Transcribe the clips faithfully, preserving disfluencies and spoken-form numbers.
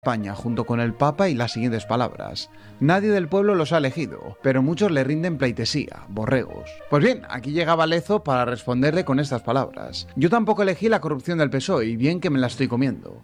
España junto con el Papa y las siguientes palabras: nadie del pueblo los ha elegido, pero muchos le rinden pleitesía, borregos. Pues bien, aquí llegaba Lezo para responderle con estas palabras: yo tampoco elegí la corrupción del P S O E y bien que me la estoy comiendo.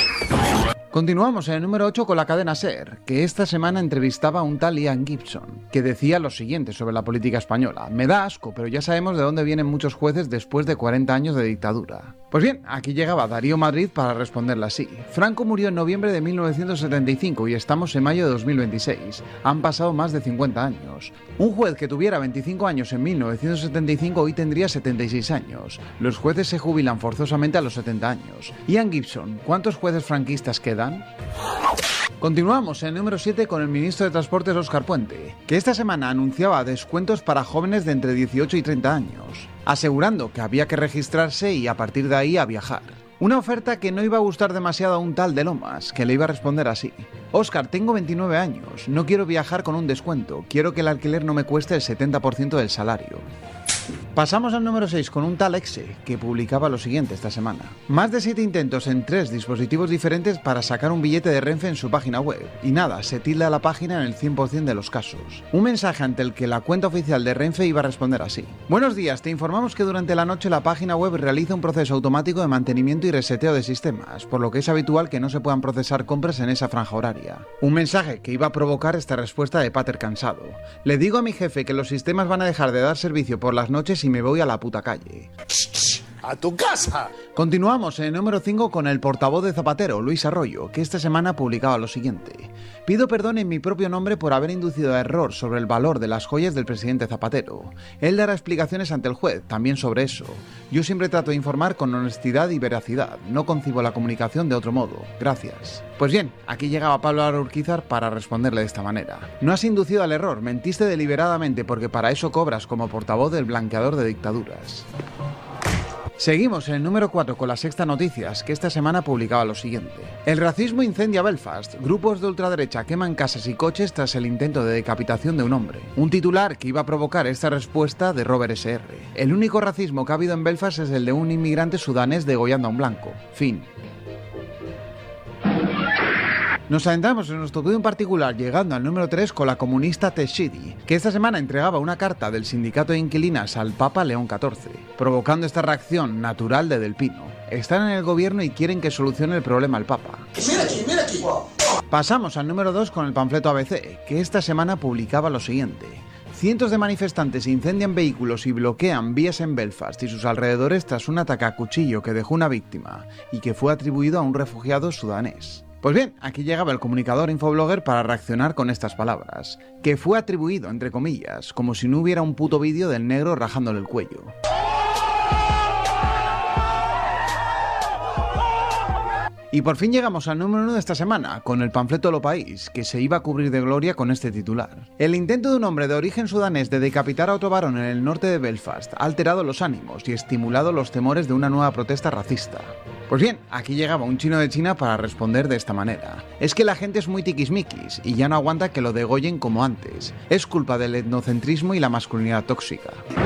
Continuamos en el número ocho con la cadena SER, que esta semana entrevistaba a un tal Ian Gibson, que decía lo siguiente sobre la política española: me da asco, pero ya sabemos de dónde vienen muchos jueces después de cuarenta años de dictadura. Pues bien, aquí llegaba Darío Madrid para responderle así: Franco murió en noviembre de mil novecientos setenta y cinco y estamos en mayo de dos mil veintiséis. Han pasado más de cincuenta años. Un juez que tuviera veinticinco años en mil novecientos setenta y cinco hoy tendría setenta y seis años. Los jueces se jubilan forzosamente a los setenta años. Ian Gibson, ¿cuántos jueces franquistas quedan? Continuamos en el número siete con el ministro de Transportes Óscar Puente, que esta semana anunciaba descuentos para jóvenes de entre dieciocho y treinta años, asegurando que había que registrarse y a partir de ahí a viajar. Una oferta que no iba a gustar demasiado a un tal de Lomas, que le iba a responder así: Óscar, tengo veintinueve años, no quiero viajar con un descuento, quiero que el alquiler no me cueste el setenta por ciento del salario. Pasamos al número seis con un tal Exe, que publicaba lo siguiente esta semana: más de siete intentos en tres dispositivos diferentes para sacar un billete de Renfe en su página web, y nada, se tilda la página en el cien por ciento de los casos. Un mensaje ante el que la cuenta oficial de Renfe iba a responder así: buenos días, te informamos que durante la noche la página web realiza un proceso automático de mantenimiento y reseteo de sistemas, por lo que es habitual que no se puedan procesar compras en esa franja horaria. Un mensaje que iba a provocar esta respuesta de Pater cansado: le digo a mi jefe que los sistemas van a dejar de dar servicio por las noches y me voy a la puta calle. ¡A tu casa! Continuamos en el número cinco con el portavoz de Zapatero, Luis Arroyo, que esta semana publicaba lo siguiente: pido perdón en mi propio nombre por haber inducido a error sobre el valor de las joyas del presidente Zapatero. Él dará explicaciones ante el juez, también sobre eso. Yo siempre trato de informar con honestidad y veracidad, no concibo la comunicación de otro modo. Gracias. Pues bien, aquí llegaba Pablo Araúrquizar para responderle de esta manera: no has inducido al error, mentiste deliberadamente porque para eso cobras como portavoz del blanqueador de dictaduras. Seguimos en el número cuatro con La Sexta Noticias, que esta semana publicaba lo siguiente: el racismo incendia Belfast, grupos de ultraderecha queman casas y coches tras el intento de decapitación de un hombre. Un titular que iba a provocar esta respuesta de Robert S R: el único racismo que ha habido en Belfast es el de un inmigrante sudanés degollando a un blanco. Fin. Nos adentramos en nuestro estudio en particular llegando al número tres con la comunista Teshidi, que esta semana entregaba una carta del sindicato de inquilinas al Papa León catorce, provocando esta reacción natural de Del Pino. Están en el gobierno y quieren que solucione el problema el Papa. ¡Mira aquí, mira aquí! Pasamos al número dos con el panfleto A B C, que esta semana publicaba lo siguiente: cientos de manifestantes incendian vehículos y bloquean vías en Belfast y sus alrededores tras un ataque a cuchillo que dejó una víctima y que fue atribuido a un refugiado sudanés. Pues bien, aquí llegaba el comunicador Infoblogger para reaccionar con estas palabras: que fue atribuido, entre comillas, como si no hubiera un puto vídeo del negro rajándole el cuello. Y por fin llegamos al número uno de esta semana, con el panfleto Lo País, que se iba a cubrir de gloria con este titular: el intento de un hombre de origen sudanés de decapitar a otro varón en el norte de Belfast ha alterado los ánimos y estimulado los temores de una nueva protesta racista. Pues bien, aquí llegaba un chino de China para responder de esta manera: es que la gente es muy tiquismiquis y ya no aguanta que lo degollen como antes. Es culpa del etnocentrismo y la masculinidad tóxica.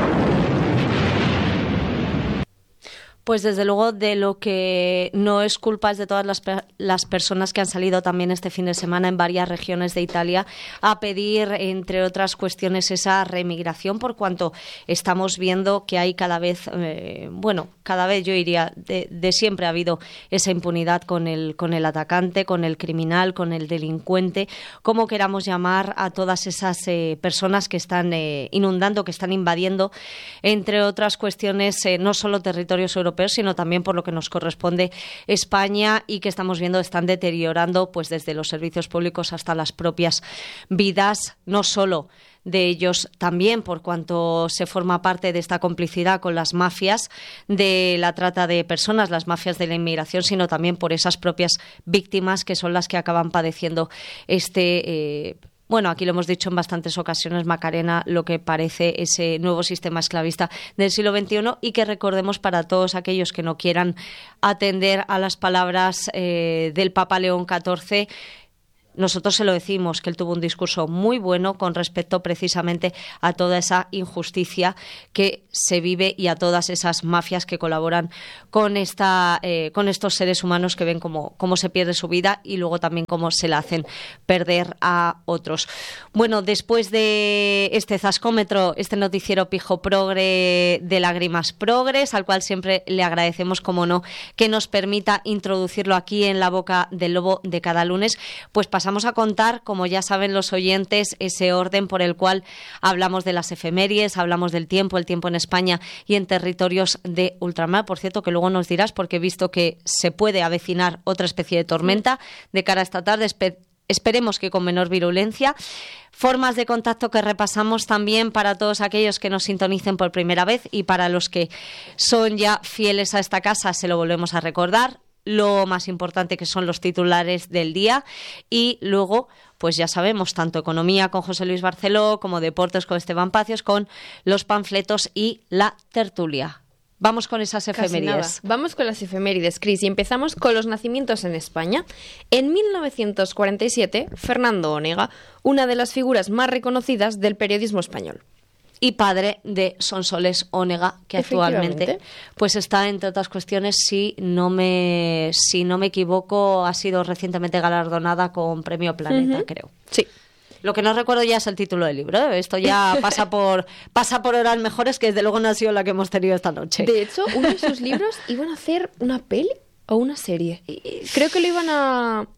Pues desde luego de lo que no es culpa es de todas las, las personas que han salido también este fin de semana en varias regiones de Italia a pedir, entre otras cuestiones, esa remigración, por cuanto estamos viendo que hay cada vez, eh, bueno, cada vez yo diría, de, de siempre ha habido esa impunidad con el, con el atacante, con el criminal, con el delincuente, como queramos llamar a todas esas eh, personas que están eh, inundando, que están invadiendo, entre otras cuestiones, eh, no solo territorios europeos, sino también por lo que nos corresponde España, y que estamos viendo están deteriorando pues desde los servicios públicos hasta las propias vidas, no solo de ellos, también por cuanto se forma parte de esta complicidad con las mafias de la trata de personas, las mafias de la inmigración, sino también por esas propias víctimas que son las que acaban padeciendo este eh, Bueno, aquí lo hemos dicho en bastantes ocasiones, Macarena, lo que parece ese nuevo sistema esclavista del siglo veintiuno, y que recordemos, para todos aquellos que no quieran atender a las palabras eh, del Papa León catorce, nosotros se lo decimos, que él tuvo un discurso muy bueno con respecto precisamente a toda esa injusticia que se vive y a todas esas mafias que colaboran con esta eh, con estos seres humanos que ven cómo, cómo se pierde su vida y luego también cómo se la hacen perder a otros. Bueno, después de este zascómetro, este noticiero pijo progre de Lágrimas Progres, al cual siempre le agradecemos, como no, que nos permita introducirlo aquí en La Boca del Lobo de cada lunes, pues pasamos Vamos a contar, como ya saben los oyentes, ese orden por el cual hablamos de las efemérides, hablamos del tiempo, el tiempo en España y en territorios de ultramar. Por cierto, que luego nos dirás, porque he visto que se puede avecinar otra especie de tormenta de cara a esta tarde. Espe- esperemos que con menor virulencia. Formas de contacto que repasamos también para todos aquellos que nos sintonicen por primera vez y para los que son ya fieles a esta casa, se lo volvemos a recordar. Lo más importante, que son los titulares del día, y luego, pues ya sabemos, tanto economía con José Luis Barceló como deportes con Esteban Pacios, con los panfletos y la tertulia. Vamos con esas efemérides. Vamos con las efemérides, Cris, y empezamos con los nacimientos en España. En mil novecientos cuarenta y siete, Fernando Onega, una de las figuras más reconocidas del periodismo español. Y padre de Sonsoles Onega, que actualmente pues está, entre otras cuestiones, si no me si no me equivoco, ha sido recientemente galardonada con Premio Planeta, uh-huh. creo. Sí. Lo que no recuerdo ya es el título del libro, ¿eh? Esto ya pasa por pasa por horas mejores, que desde luego no ha sido la que hemos tenido esta noche. De hecho, uno de sus libros iban a hacer una peli o una serie. Creo que lo iban a,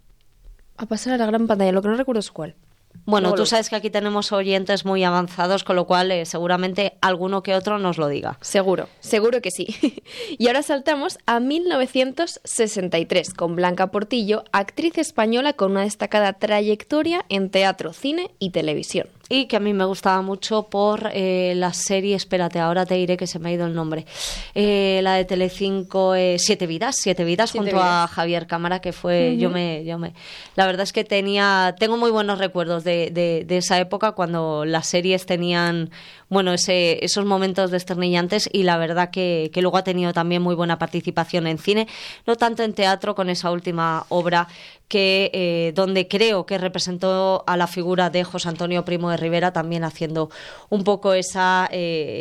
a pasar a la gran pantalla, lo que no recuerdo es cuál. Bueno, Luego tú lo... sabes que aquí tenemos oyentes muy avanzados, con lo cual eh, seguramente alguno que otro nos lo diga. Seguro, seguro que sí. Y ahora saltamos a mil novecientos sesenta y tres, con Blanca Portillo, actriz española con una destacada trayectoria en teatro, cine y televisión. Y que a mí me gustaba mucho por eh, la serie, espérate, ahora te diré que se me ha ido el nombre, eh, la de Telecinco, eh, Siete Vidas, Siete Vidas, Siete junto vidas. a Javier Cámara, que fue, uh-huh. yo me, yo me, la verdad es que tenía, tengo muy buenos recuerdos de, de, de esa época, cuando las series tenían, bueno, ese, esos momentos desternillantes, y la verdad que, que luego ha tenido también muy buena participación en cine, no tanto en teatro, con esa última obra que eh, donde creo que representó a la figura de José Antonio Primo de Rivera, también haciendo un poco esa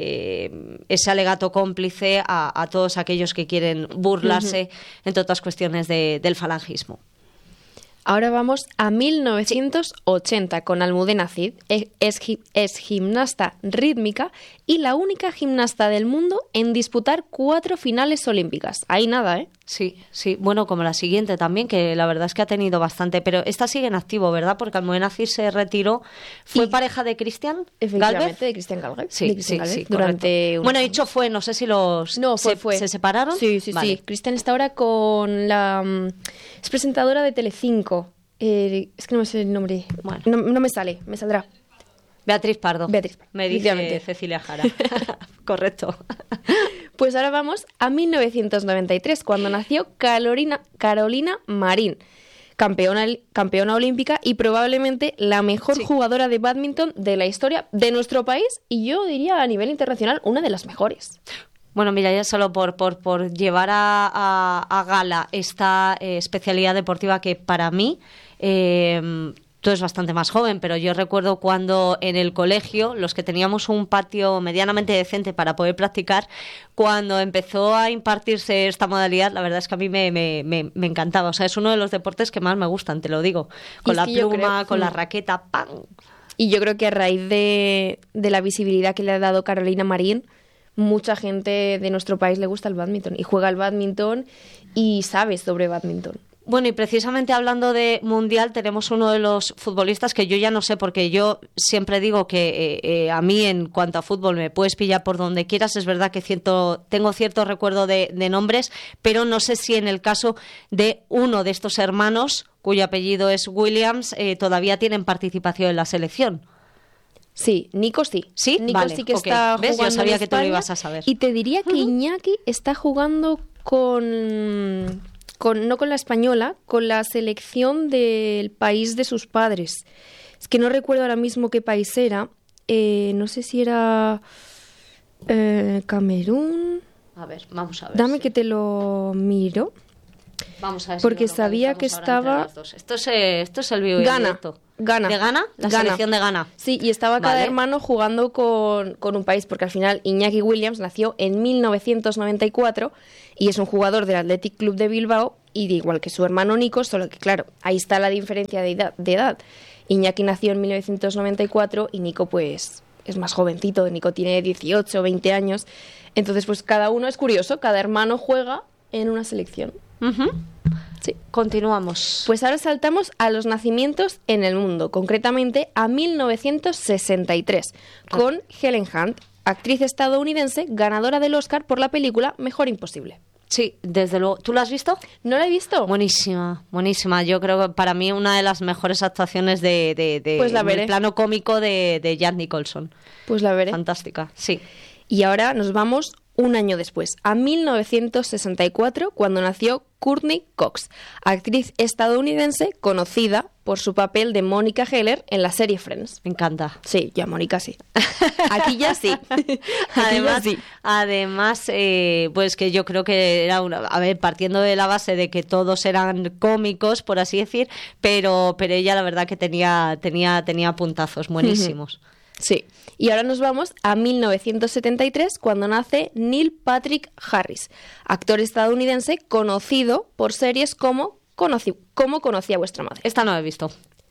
eh, ese alegato cómplice a, a todos aquellos que quieren burlarse, uh-huh. entre otras cuestiones, de, del falangismo. Ahora vamos a mil novecientos ochenta, con Almudena Cid. Es, es, es gimnasta rítmica y la única gimnasta del mundo en disputar cuatro finales olímpicas. Ahí nada, ¿eh? Sí, sí. Bueno, como la siguiente también, que la verdad es que ha tenido bastante. Pero esta sigue en activo, ¿verdad? Porque Almudena Cid se retiró. ¿Fue y pareja de Cristian Efectivamente, Gálvez? de Cristian Gálvez. Sí, de Cristian sí, Gálvez, sí, durante un... Bueno, dicho fue, no sé si los... No, fue, se, fue. ¿Se separaron? Sí, sí, vale. sí. Cristian está ahora con la... Es presentadora de Telecinco. Eh, es que no me sé el nombre. Bueno. No, no me sale, me saldrá. Beatriz Pardo. Beatriz Pardo. Me dice Cecilia Jara. Correcto. Pues ahora vamos a mil novecientos noventa y tres, cuando nació Carolina, Carolina Marín, campeona, campeona olímpica y probablemente la mejor sí. jugadora de bádminton de la historia de nuestro país, y yo diría a nivel internacional una de las mejores. Bueno, mira, ya solo por, por, por llevar a, a, a gala esta eh, especialidad deportiva que para mí... Eh, tú eres bastante más joven, pero yo recuerdo cuando en el colegio, los que teníamos un patio medianamente decente para poder practicar, cuando empezó a impartirse esta modalidad, la verdad es que a mí me, me, me, me encantaba. O sea, es uno de los deportes que más me gustan, te lo digo. Con la pluma, creo, con la raqueta, ¡pam! Y yo creo que a raíz de, de la visibilidad que le ha dado Carolina Marín, mucha gente de nuestro país le gusta el bádminton y juega al bádminton y sabe sobre bádminton. Bueno, y precisamente hablando de mundial, tenemos uno de los futbolistas que yo ya no sé, porque yo siempre digo que eh, eh, a mí, en cuanto a fútbol, me puedes pillar por donde quieras. Es verdad que cierto, tengo cierto recuerdo de, de nombres, pero no sé si en el caso de uno de estos hermanos, cuyo apellido es Williams, eh, todavía tienen participación en la selección. Sí, Nico sí. Sí, Nico vale, sí que okay. está ¿Ves? jugando Yo sabía en que España, tú lo ibas a saber. Y te diría que uh-huh. Iñaki está jugando con... Con, no con la española, con la selección del país de sus padres. Es que no recuerdo ahora mismo qué país era. Eh, no sé si era eh, Camerún. A ver, vamos a ver. Dame sí. que te lo miro. Vamos a ver si Porque lo sabía que localizamos ahora entre estaba... las dos. Esto es, eh, esto es el vivo y Ghana, directo. Ghana. ¿De Ghana? La Ghana. selección de Ghana. Sí, y estaba cada Vale. hermano jugando con, con un país, porque al final Iñaki Williams nació en mil novecientos noventa y cuatro y es un jugador del Athletic Club de Bilbao, y de igual que su hermano Nico, solo que claro, ahí está la diferencia de edad. De edad. Iñaki nació en mil novecientos noventa y cuatro y Nico pues es más jovencito, Nico tiene dieciocho, veinte años, entonces pues cada uno es curioso, cada hermano juega en una selección. Ujú. Sí. Continuamos. Pues ahora saltamos a los nacimientos en el mundo, concretamente a mil novecientos sesenta y tres, con Helen Hunt, actriz estadounidense ganadora del Oscar por la película Mejor Imposible. Sí, desde luego. ¿Tú lo has visto? ¿No la he visto? Buenísima, buenísima. Yo creo que para mí una de las mejores actuaciones de, de, de Pues la en el veré. plano cómico de, de Jack Nicholson. Pues la veré. Fantástica, sí. Y ahora nos vamos un año después, a mil novecientos sesenta y cuatro, cuando nació Courtney Cox, actriz estadounidense conocida por su papel de Mónica Geller en la serie Friends. Me encanta. Sí, ya Mónica sí. Aquí ya sí. Aquí Además, ya sí. además eh, pues que yo creo que era una, a ver, partiendo de la base de que todos eran cómicos, por así decir, pero, pero ella la verdad que tenía, tenía, tenía puntazos buenísimos. Sí. Y ahora nos vamos a mil novecientos setenta y tres, cuando nace Neil Patrick Harris, actor estadounidense conocido por series como Conocí, Cómo conocí a vuestra madre. Esta no la he visto.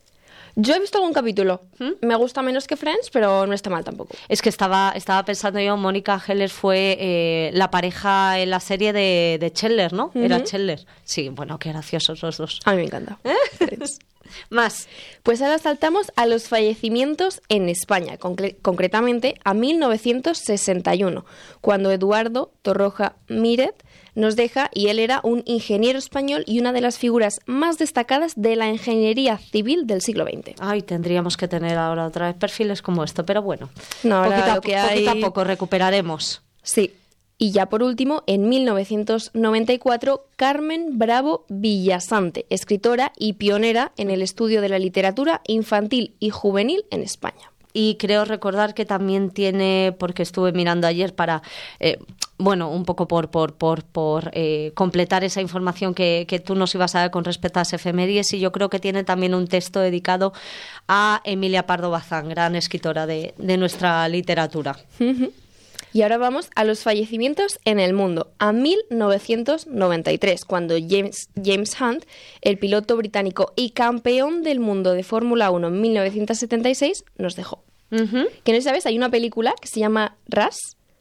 Yo he visto algún capítulo. ¿Mm? Me gusta menos que Friends, pero no está mal tampoco. Es que estaba, estaba pensando yo, Mónica Geller fue eh, la pareja en la serie de, de Chandler, ¿no? Era Ujú. Chandler. Sí, bueno, qué graciosos los dos. A mí me encanta. Friends. Más. Pues ahora saltamos a los fallecimientos en España, concre- concretamente a mil novecientos sesenta y uno, cuando Eduardo Torroja Míret nos deja, y él era un ingeniero español y una de las figuras más destacadas de la ingeniería civil del siglo veinte. Ay, tendríamos que tener ahora otra vez perfiles como esto, pero bueno. No, ahora poquito, a, lo que poquito hay- a poco recuperaremos. Sí. Y ya por último, en mil novecientos noventa y cuatro, Carmen Bravo Villasante, escritora y pionera en el estudio de la literatura infantil y juvenil en España. Y creo recordar que también tiene, porque estuve mirando ayer para, eh, bueno, un poco por por por, por eh, completar esa información que, que tú nos ibas a dar con respecto a las efemérides, y yo creo que tiene también un texto dedicado a Emilia Pardo Bazán, gran escritora de, de nuestra literatura. Y ahora vamos a los fallecimientos en el mundo, a mil novecientos noventa y tres, cuando James, James Hunt, el piloto británico y campeón del mundo de Fórmula uno en mil novecientos setenta y seis, nos dejó. Ujú. Que no sabes, hay una película que se llama Rush,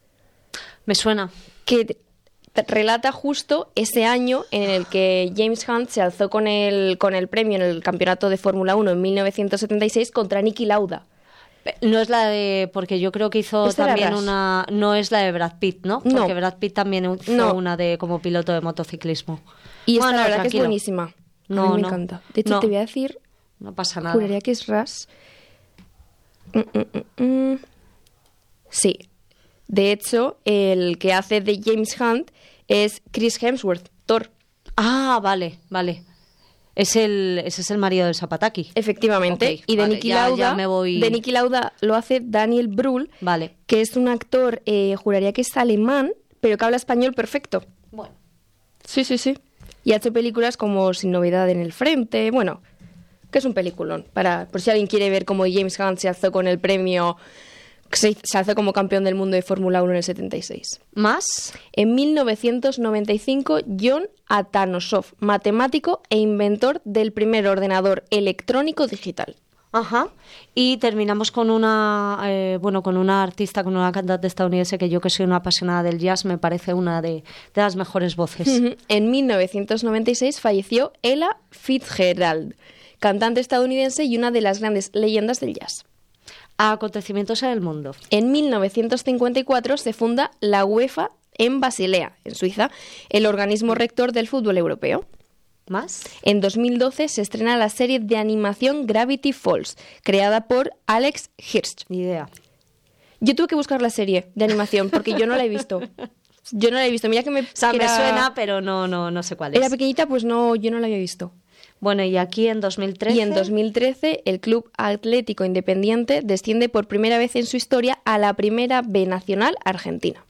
Me suena. que te- te relata justo ese año en el que James Hunt se alzó con el, con el premio en el campeonato de Fórmula uno en mil novecientos setenta y seis contra Niki Lauda. No es la de, porque yo creo que hizo Esta era también Rush. una, no es la de Brad Pitt, ¿no? No. Porque Brad Pitt también hizo No. una de como piloto de motociclismo. Y esta Bueno, la verdad que tranquilo. es buenísima. No, a mí me no. encanta. De hecho, No. te voy a decir, No pasa nada. juraría que es Rush. Mm, mm, mm, mm. Sí. De hecho, el que hace de James Hunt es Chris Hemsworth, Thor. Ah, vale, vale. Es el, ese es el marido de Zapataki. Efectivamente. Ok, y de vale, Niki ya- Lauda, ya me voy- de Niki Lauda lo hace Daniel Brühl, Vale. que es un actor, eh, juraría que es alemán, pero que habla español perfecto. Bueno. Sí, sí, sí. Y ha hecho películas como Sin novedad en el frente, bueno, que es un peliculón. Para, por si alguien quiere ver cómo James Hunt se alzó con el premio, se, se alzó como campeón del mundo de Fórmula uno en el setenta y seis. ¿Más? En mil novecientos noventa y cinco, John Atanosov, matemático e inventor del primer ordenador electrónico digital. Ajá. Y terminamos con una, eh, bueno, con una artista, con una cantante estadounidense que yo, que soy una apasionada del jazz, me parece una de, de las mejores voces. En mil novecientos noventa y seis falleció Ella Fitzgerald, cantante estadounidense y una de las grandes leyendas del jazz. Acontecimientos en el mundo. En mil novecientos cincuenta y cuatro se funda la UEFA en Basilea, en Suiza, el organismo rector del fútbol europeo. ¿Más? En dos mil doce se estrena la serie de animación Gravity Falls, creada por Alex Hirsch. Ni idea. Yo tuve que buscar la serie de animación porque yo no la he visto. Yo no la he visto. Mira que me, O sea, que me era- suena, pero no, no, no sé cuál es. Era pequeñita, pues no, yo no la había visto. Bueno, y aquí en dos mil trece... Y en dos mil trece el Club Atlético Independiente desciende por primera vez en su historia a la Primera B Nacional Argentina.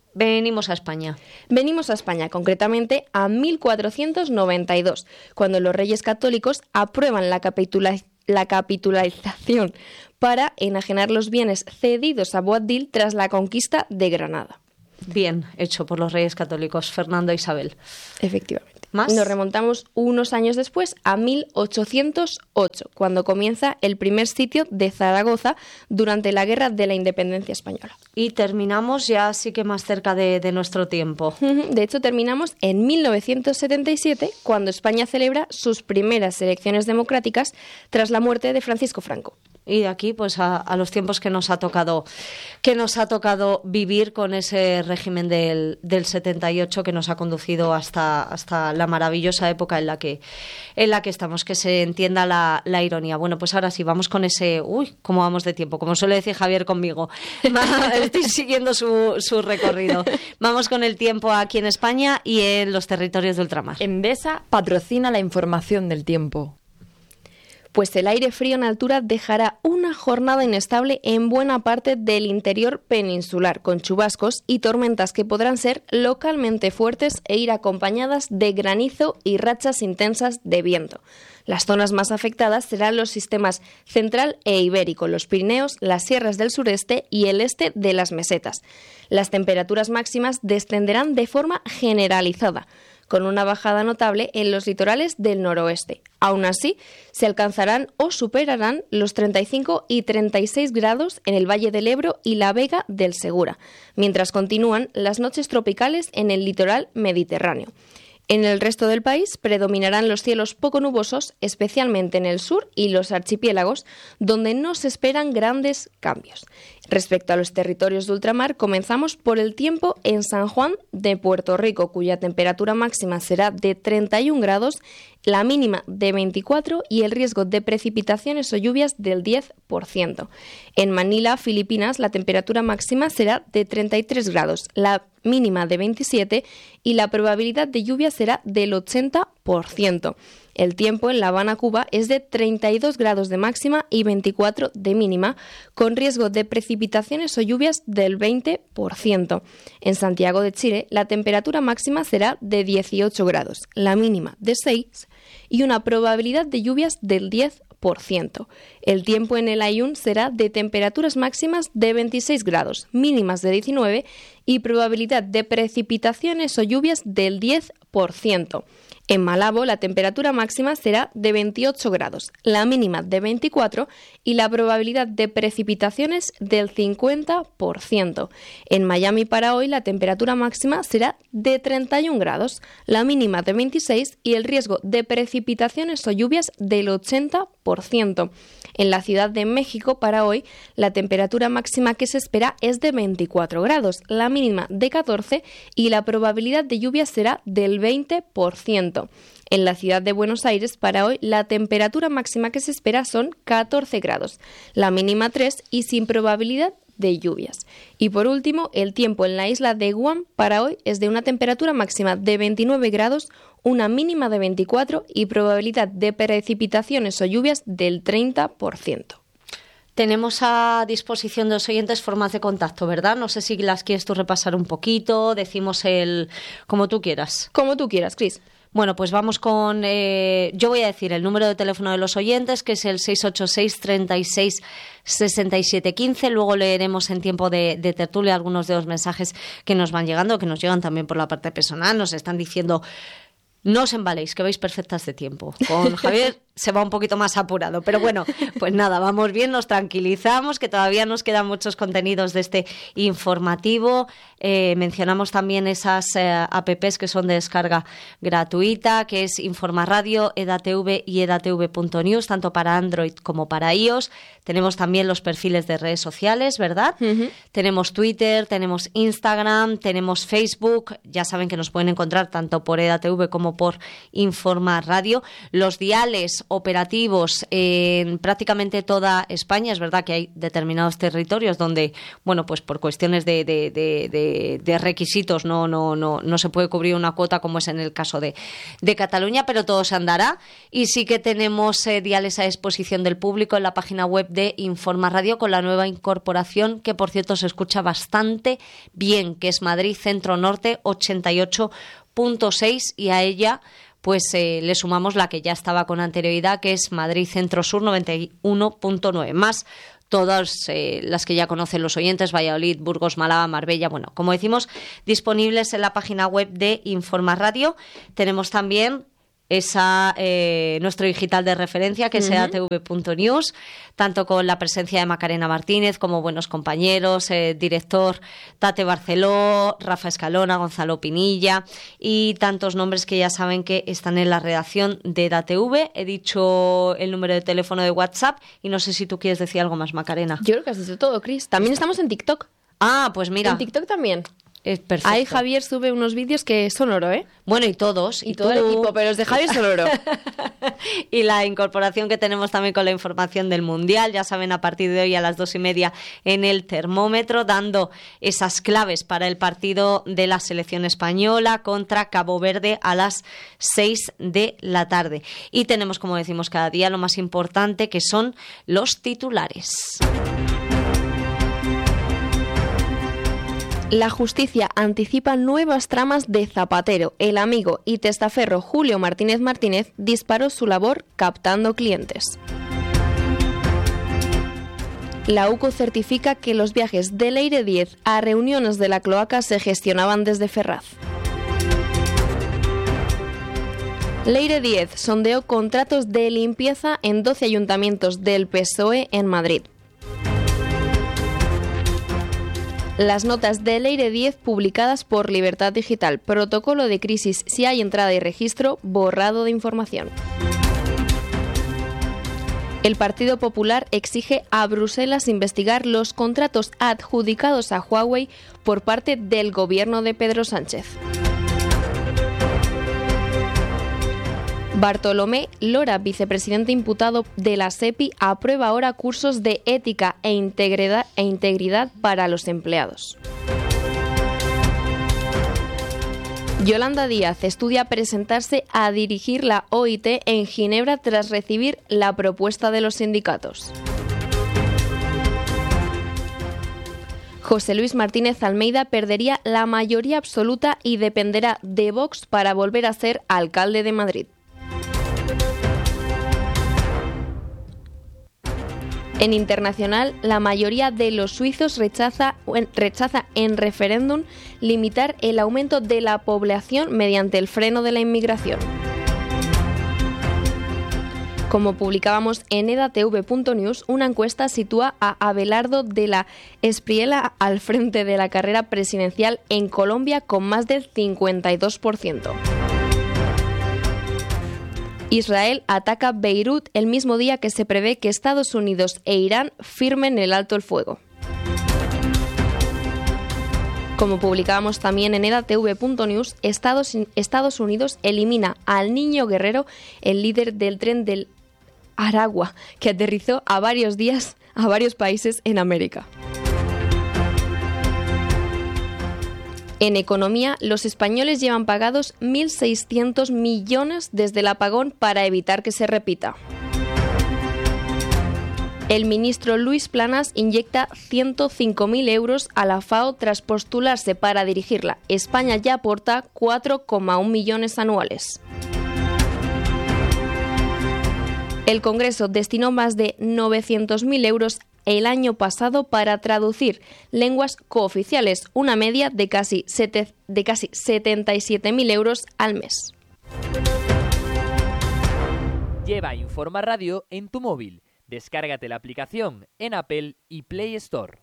Venimos a España. Venimos a España, concretamente a mil cuatrocientos noventa y dos, cuando los Reyes Católicos aprueban la, capitula la capitulación para enajenar los bienes cedidos a Boabdil tras la conquista de Granada. Bien hecho por los Reyes Católicos, Fernando e Isabel. Efectivamente. ¿Más? Nos remontamos unos años después a mil ochocientos ocho, cuando comienza el primer sitio de Zaragoza durante la Guerra de la Independencia Española. Y terminamos ya sí que más cerca de, de nuestro tiempo. De hecho, terminamos en mil novecientos setenta y siete, cuando España celebra sus primeras elecciones democráticas tras la muerte de Francisco Franco. Y de aquí, pues, a, a los tiempos que nos ha tocado que nos ha tocado vivir con ese régimen del, del setenta y ocho que nos ha conducido hasta, hasta la maravillosa época en la que en la que estamos, que se entienda la, la ironía. Bueno, pues ahora sí, vamos con ese... Uy, ¿cómo vamos de tiempo? Como suele decir Javier conmigo. Estoy siguiendo su, su recorrido. Vamos con el tiempo aquí en España y en los territorios de ultramar. Endesa patrocina la información del tiempo. Pues el aire frío en altura dejará una jornada inestable en buena parte del interior peninsular, con chubascos y tormentas que podrán ser localmente fuertes e ir acompañadas de granizo y rachas intensas de viento. Las zonas más afectadas serán los sistemas central e ibérico, los Pirineos, las sierras del sureste y el este de las mesetas. Las temperaturas máximas descenderán de forma generalizada, con una bajada notable en los litorales del noroeste. Aún así, se alcanzarán o superarán los treinta y cinco y treinta y seis grados en el Valle del Ebro y la Vega del Segura, mientras continúan las noches tropicales en el litoral mediterráneo. En el resto del país predominarán los cielos poco nubosos, especialmente en el sur y los archipiélagos, donde no se esperan grandes cambios. Respecto a los territorios de ultramar, comenzamos por el tiempo en San Juan de Puerto Rico, cuya temperatura máxima será de treinta y un grados, la mínima de veinticuatro y el riesgo de precipitaciones o lluvias del diez por ciento. En Manila, Filipinas, la temperatura máxima será de treinta y tres grados, la mínima de veintisiete y la probabilidad de lluvia será del ochenta por ciento. El tiempo en La Habana, Cuba, es de treinta y dos grados de máxima y veinticuatro de mínima, con riesgo de precipitaciones o lluvias del veinte por ciento. En Santiago de Chile, la temperatura máxima será de dieciocho grados, la mínima de seis y una probabilidad de lluvias del diez por ciento. El tiempo en el Aaiún será de temperaturas máximas de veintiséis grados, mínimas de diecinueve y probabilidad de precipitaciones o lluvias del diez por ciento. En Malabo, la temperatura máxima será de veintiocho grados, la mínima de veinticuatro y la probabilidad de precipitaciones del cincuenta por ciento. En Miami, para hoy, la temperatura máxima será de treinta y un grados, la mínima de veintiséis y el riesgo de precipitaciones o lluvias del ochenta por ciento. En la Ciudad de México, para hoy, la temperatura máxima que se espera es de veinticuatro grados, la mínima de catorce y la probabilidad de lluvia será del veinte por ciento. En la ciudad de Buenos Aires, para hoy, la temperatura máxima que se espera son catorce grados, la mínima tres y sin probabilidad de lluvias. Y por último, el tiempo en la isla de Guam para hoy es de una temperatura máxima de veintinueve grados, una mínima de veinticuatro y probabilidad de precipitaciones o lluvias del treinta por ciento. Tenemos a disposición de los oyentes formas de contacto, ¿verdad? No sé si las quieres tú repasar un poquito, decimos el como tú quieras. Como tú quieras, Cris. Bueno, pues vamos con... Eh, yo voy a decir el número de teléfono de los oyentes, que es el seis ocho seis, treinta y seis, sesenta y siete quince. Luego leeremos en tiempo de, de tertulia algunos de los mensajes que nos van llegando, que nos llegan también por la parte personal. Nos están diciendo... No os embaléis, que vais perfectas de tiempo. Con Javier se va un poquito más apurado. Pero bueno, pues nada, vamos bien, nos tranquilizamos, que todavía nos quedan muchos contenidos de este informativo. Eh, mencionamos también esas eh, apps que son de descarga gratuita, que es Informa Radio, EDATV y edatv punto news, tanto para Android como para iOS. Tenemos también los perfiles de redes sociales, ¿verdad? Uh-huh. Tenemos Twitter, tenemos Instagram, tenemos Facebook. Ya saben que nos pueden encontrar tanto por EDATV como como por Informa Radio. Los diales operativos en prácticamente toda España. Es verdad que hay determinados territorios donde, bueno, pues por cuestiones de, de, de, de, de requisitos no, no, no, no se puede cubrir una cuota, como es en el caso de, de Cataluña, pero todo se andará. Y sí que tenemos eh, diales a disposición del público en la página web de Informa Radio, con la nueva incorporación, que por cierto se escucha bastante bien, que es Madrid Centro Norte ochenta y ocho punto seis, y a ella pues eh, le sumamos la que ya estaba con anterioridad, que es Madrid Centro Sur noventa y uno punto nueve, más todas eh, las que ya conocen los oyentes: Valladolid, Burgos, Málaga, Marbella. Bueno, como decimos, disponibles en la página web de Informa Radio. Tenemos también esa eh, nuestro digital de referencia, que es uh-huh. e d a t v punto news, tanto con la presencia de Macarena Martínez como buenos compañeros, eh, director Tate Barceló, Rafa Escalona, Gonzalo Pinilla y tantos nombres que ya saben que están en la redacción de E D A T V. He dicho el número de teléfono de WhatsApp y no sé si tú quieres decir algo más, Macarena. Yo creo que has dicho todo, Cris. También estamos en TikTok. Ah, pues mira. En TikTok también. Es perfecto. Ahí Javier sube unos vídeos que son oro, ¿eh? Bueno, y todos. Y, y todo tú... el equipo, pero los de Javier son oro. Y la incorporación que tenemos también con la información del Mundial, ya saben, a partir de hoy a las dos y media en el termómetro, dando esas claves para el partido de la selección española contra Cabo Verde a las seis de la tarde. Y tenemos, como decimos cada día, lo más importante, que son los titulares. La justicia anticipa nuevas tramas de Zapatero. El amigo y testaferro Julio Martínez Martínez disparó su labor captando clientes. La U C O certifica que los viajes de Leire Diez a reuniones de la cloaca se gestionaban desde Ferraz. Leire Diez sondeó contratos de limpieza en doce ayuntamientos del P S O E en Madrid. Las notas de Leire Diez publicadas por Libertad Digital. Protocolo de crisis si hay entrada y registro, borrado de información. El Partido Popular exige a Bruselas investigar los contratos adjudicados a Huawei por parte del gobierno de Pedro Sánchez. Bartolomé Lora, vicepresidente imputado de la SEPI, aprueba ahora cursos de ética e integridad, e integridad para los empleados. Yolanda Díaz estudia presentarse a dirigir la O I T en Ginebra tras recibir la propuesta de los sindicatos. José Luis Martínez Almeida perdería la mayoría absoluta y dependerá de Vox para volver a ser alcalde de Madrid. En internacional, la mayoría de los suizos rechaza, rechaza en referéndum limitar el aumento de la población mediante el freno de la inmigración. Como publicábamos en e d a t v punto news, una encuesta sitúa a Abelardo de la Espriella al frente de la carrera presidencial en Colombia con más del cincuenta y dos por ciento. Israel ataca Beirut el mismo día que se prevé que Estados Unidos e Irán firmen el alto el fuego. Como publicábamos también en e d a t v punto news, Estados, Estados Unidos elimina al niño guerrero, el líder del tren del Aragua, que aterrizó a varios días a varios países en América. En economía, los españoles llevan pagados mil seiscientos millones desde el apagón para evitar que se repita. El ministro Luis Planas inyecta ciento cinco mil euros a la FAO tras postularse para dirigirla. España ya aporta cuatro coma uno millones anuales. El Congreso destinó más de novecientos mil euros el año pasado para traducir lenguas cooficiales, una media de casi, sete, de casi setenta y siete mil euros al mes. Lleva Informa Radio en tu móvil. Descárgate la aplicación en Apple y Play Store.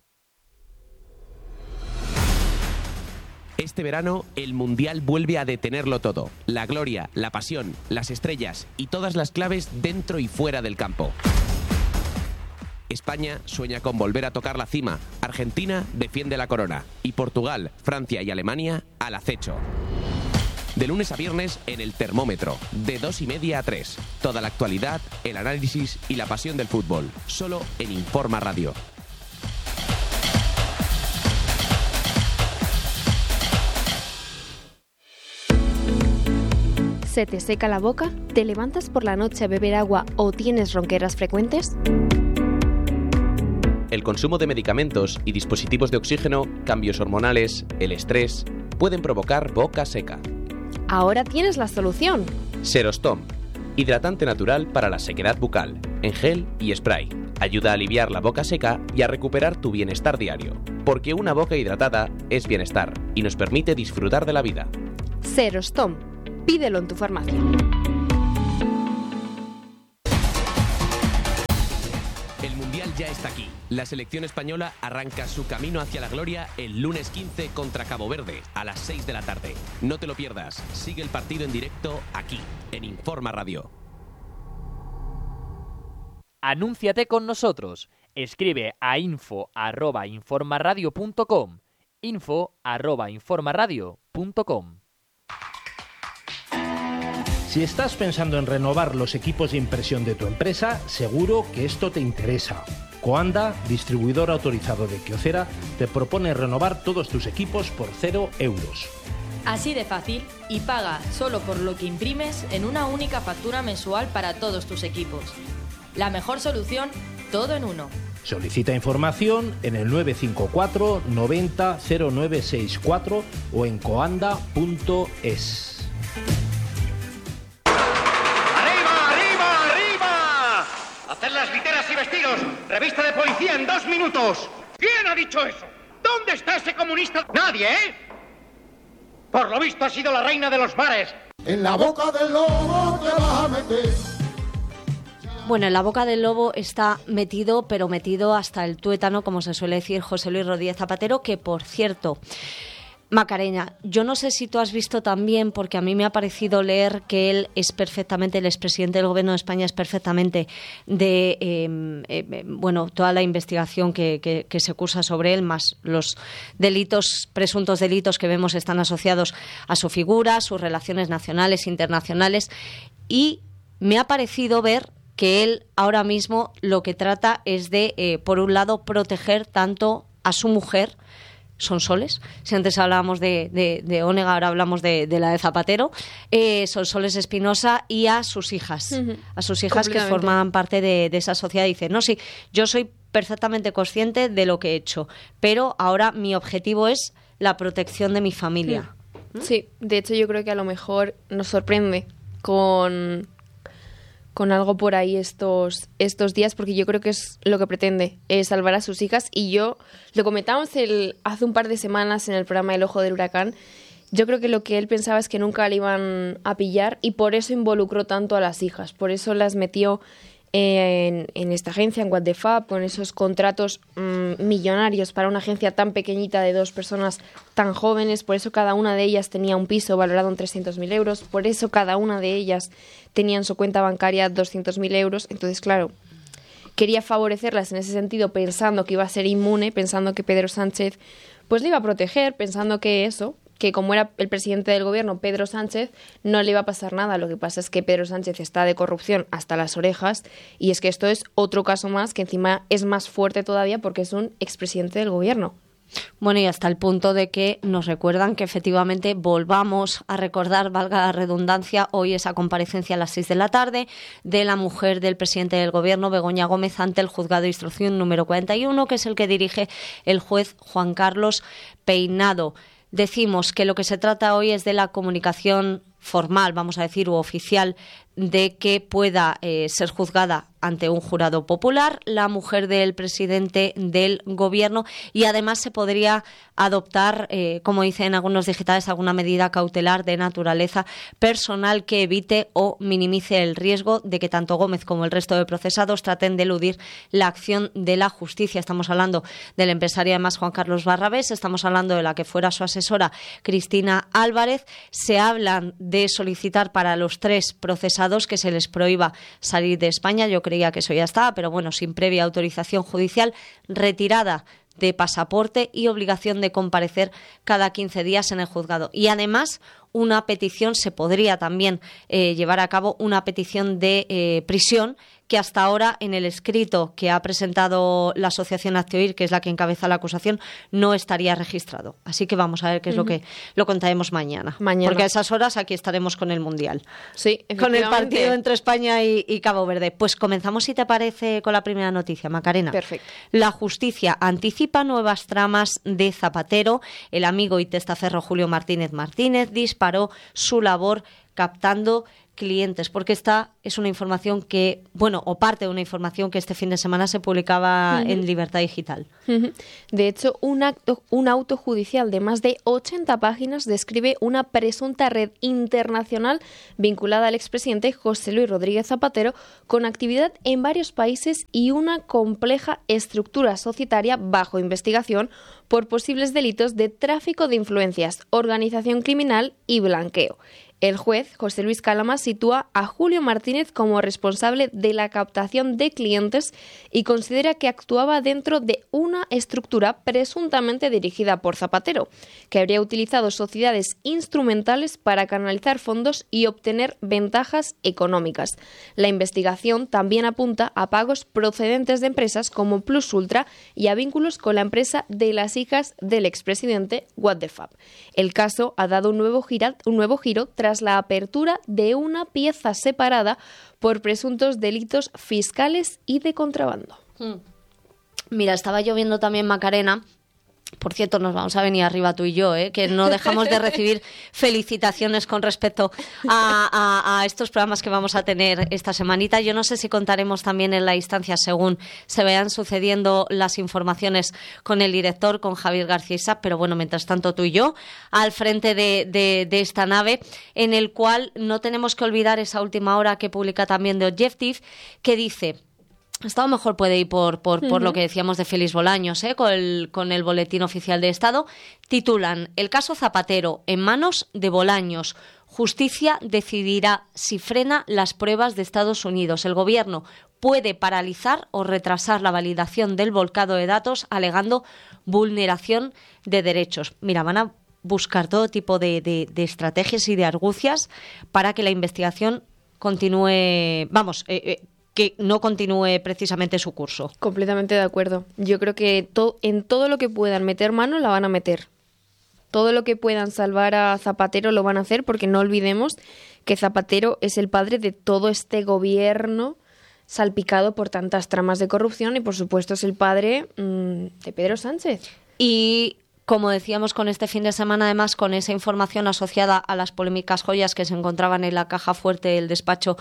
Este verano, el Mundial vuelve a detenerlo todo. La gloria, la pasión, las estrellas y todas las claves dentro y fuera del campo. España sueña con volver a tocar la cima, Argentina defiende la corona y Portugal, Francia y Alemania al acecho. De lunes a viernes en El Termómetro, de dos y media a tres. Toda la actualidad, el análisis y la pasión del fútbol, solo en Informa Radio. ¿Se te seca la boca? ¿Te levantas por la noche a beber agua o tienes ronqueras frecuentes? El consumo de medicamentos y dispositivos de oxígeno, cambios hormonales, el estrés, pueden provocar boca seca. Ahora tienes la solución. Serostom, hidratante natural para la sequedad bucal, en gel y spray. Ayuda a aliviar la boca seca y a recuperar tu bienestar diario. Porque una boca hidratada es bienestar y nos permite disfrutar de la vida. Serostom. Pídelo en tu farmacia. El Mundial ya está aquí. La selección española arranca su camino hacia la gloria el lunes quince contra Cabo Verde a las seis de la tarde. No te lo pierdas. Sigue el partido en directo aquí, en Informa Radio. Anúnciate con nosotros. Escribe a info arroba informaradio punto com. info arroba informaradio punto com. Si estás pensando en renovar los equipos de impresión de tu empresa, seguro que esto te interesa. Coanda, distribuidor autorizado de Kyocera, te propone renovar todos tus equipos por cero euros. Así de fácil, y paga solo por lo que imprimes en una única factura mensual para todos tus equipos. La mejor solución, todo en uno. Solicita información en el nueve cinco cuatro noventa cero nueve sesenta y cuatro o en coanda punto es. ¡Hacer las literas y vestidos! ¡Revista de policía en dos minutos! ¿Quién ha dicho eso? ¿Dónde está ese comunista? ¡Nadie, eh! Por lo visto ha sido la reina de los bares. En la boca del lobo te vas a meter. Bueno, en la boca del lobo está metido, pero metido hasta el tuétano, como se suele decir José Luis Rodríguez Zapatero, que por cierto... Macarena, yo no sé si tú has visto también, porque a mí me ha parecido leer que él es perfectamente, el expresidente del Gobierno de España es perfectamente de, eh, eh, bueno, toda la investigación que, que, que se cursa sobre él, más los delitos, presuntos delitos que vemos están asociados a su figura, sus relaciones nacionales, internacionales, y me ha parecido ver que él ahora mismo lo que trata es de, eh, por un lado, proteger tanto a su mujer, Sonsoles, si antes hablábamos de, de, de Onega, ahora hablamos de, de la de Zapatero, eh, Sonsoles Espinosa, y a sus hijas, uh-huh. a sus hijas que forman parte de, de esa sociedad. Dice, no, sí, yo soy perfectamente consciente de lo que he hecho, pero ahora mi objetivo es la protección de mi familia. ¿Mm? Sí, de hecho yo creo que a lo mejor nos sorprende con... con algo por ahí estos, estos días, porque yo creo que es lo que pretende, es salvar a sus hijas. Y yo, lo comentábamos el, hace un par de semanas en el programa El Ojo del Huracán, yo creo que lo que él pensaba es que nunca le iban a pillar y por eso involucró tanto a las hijas, por eso las metió en, en esta agencia, en What the Fab, con esos contratos mmm, millonarios para una agencia tan pequeñita de dos personas tan jóvenes, por eso cada una de ellas tenía un piso valorado en trescientos mil euros, por eso cada una de ellas tenía en su cuenta bancaria doscientos mil euros. Entonces, claro, quería favorecerlas en ese sentido, pensando que iba a ser inmune, pensando que Pedro Sánchez pues le iba a proteger, pensando que eso, que como era el presidente del gobierno, Pedro Sánchez, no le iba a pasar nada. Lo que pasa es que Pedro Sánchez está de corrupción hasta las orejas, y es que esto es otro caso más que encima es más fuerte todavía porque es un expresidente del gobierno. Bueno, y hasta el punto de que nos recuerdan que efectivamente volvamos a recordar, valga la redundancia, hoy esa comparecencia a las seis de la tarde de la mujer del presidente del gobierno, Begoña Gómez, ante el juzgado de instrucción número cuarenta y uno, que es el que dirige el juez Juan Carlos Peinado. Decimos que lo que se trata hoy es de la comunicación formal, vamos a decir, u oficial, de que pueda eh, ser juzgada ante un jurado popular la mujer del presidente del gobierno, y además se podría adoptar, eh, como dicen algunos digitales, alguna medida cautelar de naturaleza personal que evite o minimice el riesgo de que tanto Gómez como el resto de procesados traten de eludir la acción de la justicia. Estamos hablando del empresario además Juan Carlos Barrabés, estamos hablando de la que fuera su asesora Cristina Álvarez. Se hablan de solicitar para los tres procesados que se les prohíba salir de España. Yo creía que eso ya estaba, pero bueno, sin previa autorización judicial, retirada de pasaporte y obligación de comparecer cada quince días en el juzgado. Y además, una petición, se podría también eh, llevar a cabo una petición de eh, prisión, que hasta ahora en el escrito que ha presentado la asociación Actioir, que es la que encabeza la acusación, no estaría registrado. Así que vamos a ver qué es uh-huh. lo que lo contaremos mañana. mañana. Porque a esas horas aquí estaremos con el Mundial. Sí, con el partido entre España y, y Cabo Verde. Pues comenzamos, si te parece, con la primera noticia, Macarena. Perfecto. La justicia anticipa nuevas tramas de Zapatero. El amigo y testaferro Julio Martínez Martínez disparó su labor captando clientes, porque esta es una información que, bueno, o parte de una información que este fin de semana se publicaba uh-huh. en Libertad Digital. Uh-huh. De hecho, un, acto, un auto judicial de más de ochenta páginas describe una presunta red internacional vinculada al expresidente José Luis Rodríguez Zapatero, con actividad en varios países y una compleja estructura societaria bajo investigación por posibles delitos de tráfico de influencias, organización criminal y blanqueo. El juez, José Luis Calama, sitúa a Julio Martínez como responsable de la captación de clientes y considera que actuaba dentro de una estructura presuntamente dirigida por Zapatero, que habría utilizado sociedades instrumentales para canalizar fondos y obtener ventajas económicas. La investigación también apunta a pagos procedentes de empresas como Plus Ultra y a vínculos con la empresa de las hijas del expresidente What the Fab. El caso ha dado un nuevo, gira, un nuevo giro tras tras la apertura de una pieza separada por presuntos delitos fiscales y de contrabando. Mira, estaba lloviendo también, Macarena. Por cierto, nos vamos a venir arriba tú y yo, ¿eh? Que no dejamos de recibir felicitaciones con respecto a, a, a estos programas que vamos a tener esta semanita. Yo no sé si contaremos también en la instancia según se vayan sucediendo las informaciones con el director, con Javier García Isaac, pero bueno, mientras tanto tú y yo al frente de, de, de esta nave, en el cual no tenemos que olvidar esa última hora que publica también The Objective, que dice... Estado mejor puede ir por, por, uh-huh. por lo que decíamos de Félix Bolaños, ¿eh? con, el, con el Boletín Oficial de Estado. Titulan: el caso Zapatero en manos de Bolaños. Justicia decidirá si frena las pruebas de Estados Unidos. El Gobierno puede paralizar o retrasar la validación del volcado de datos alegando vulneración de derechos. Mira, van a buscar todo tipo de, de, de estrategias y de argucias para que la investigación continúe... Vamos... Eh, eh, que no continúe precisamente su curso. Completamente de acuerdo. Yo creo que to- en todo lo que puedan meter mano la van a meter. Todo lo que puedan salvar a Zapatero lo van a hacer, porque no olvidemos que Zapatero es el padre de todo este gobierno salpicado por tantas tramas de corrupción y, por supuesto, es el padre mmm, de Pedro Sánchez. Y... como decíamos con este fin de semana, además, con esa información asociada a las polémicas joyas que se encontraban en la caja fuerte del despacho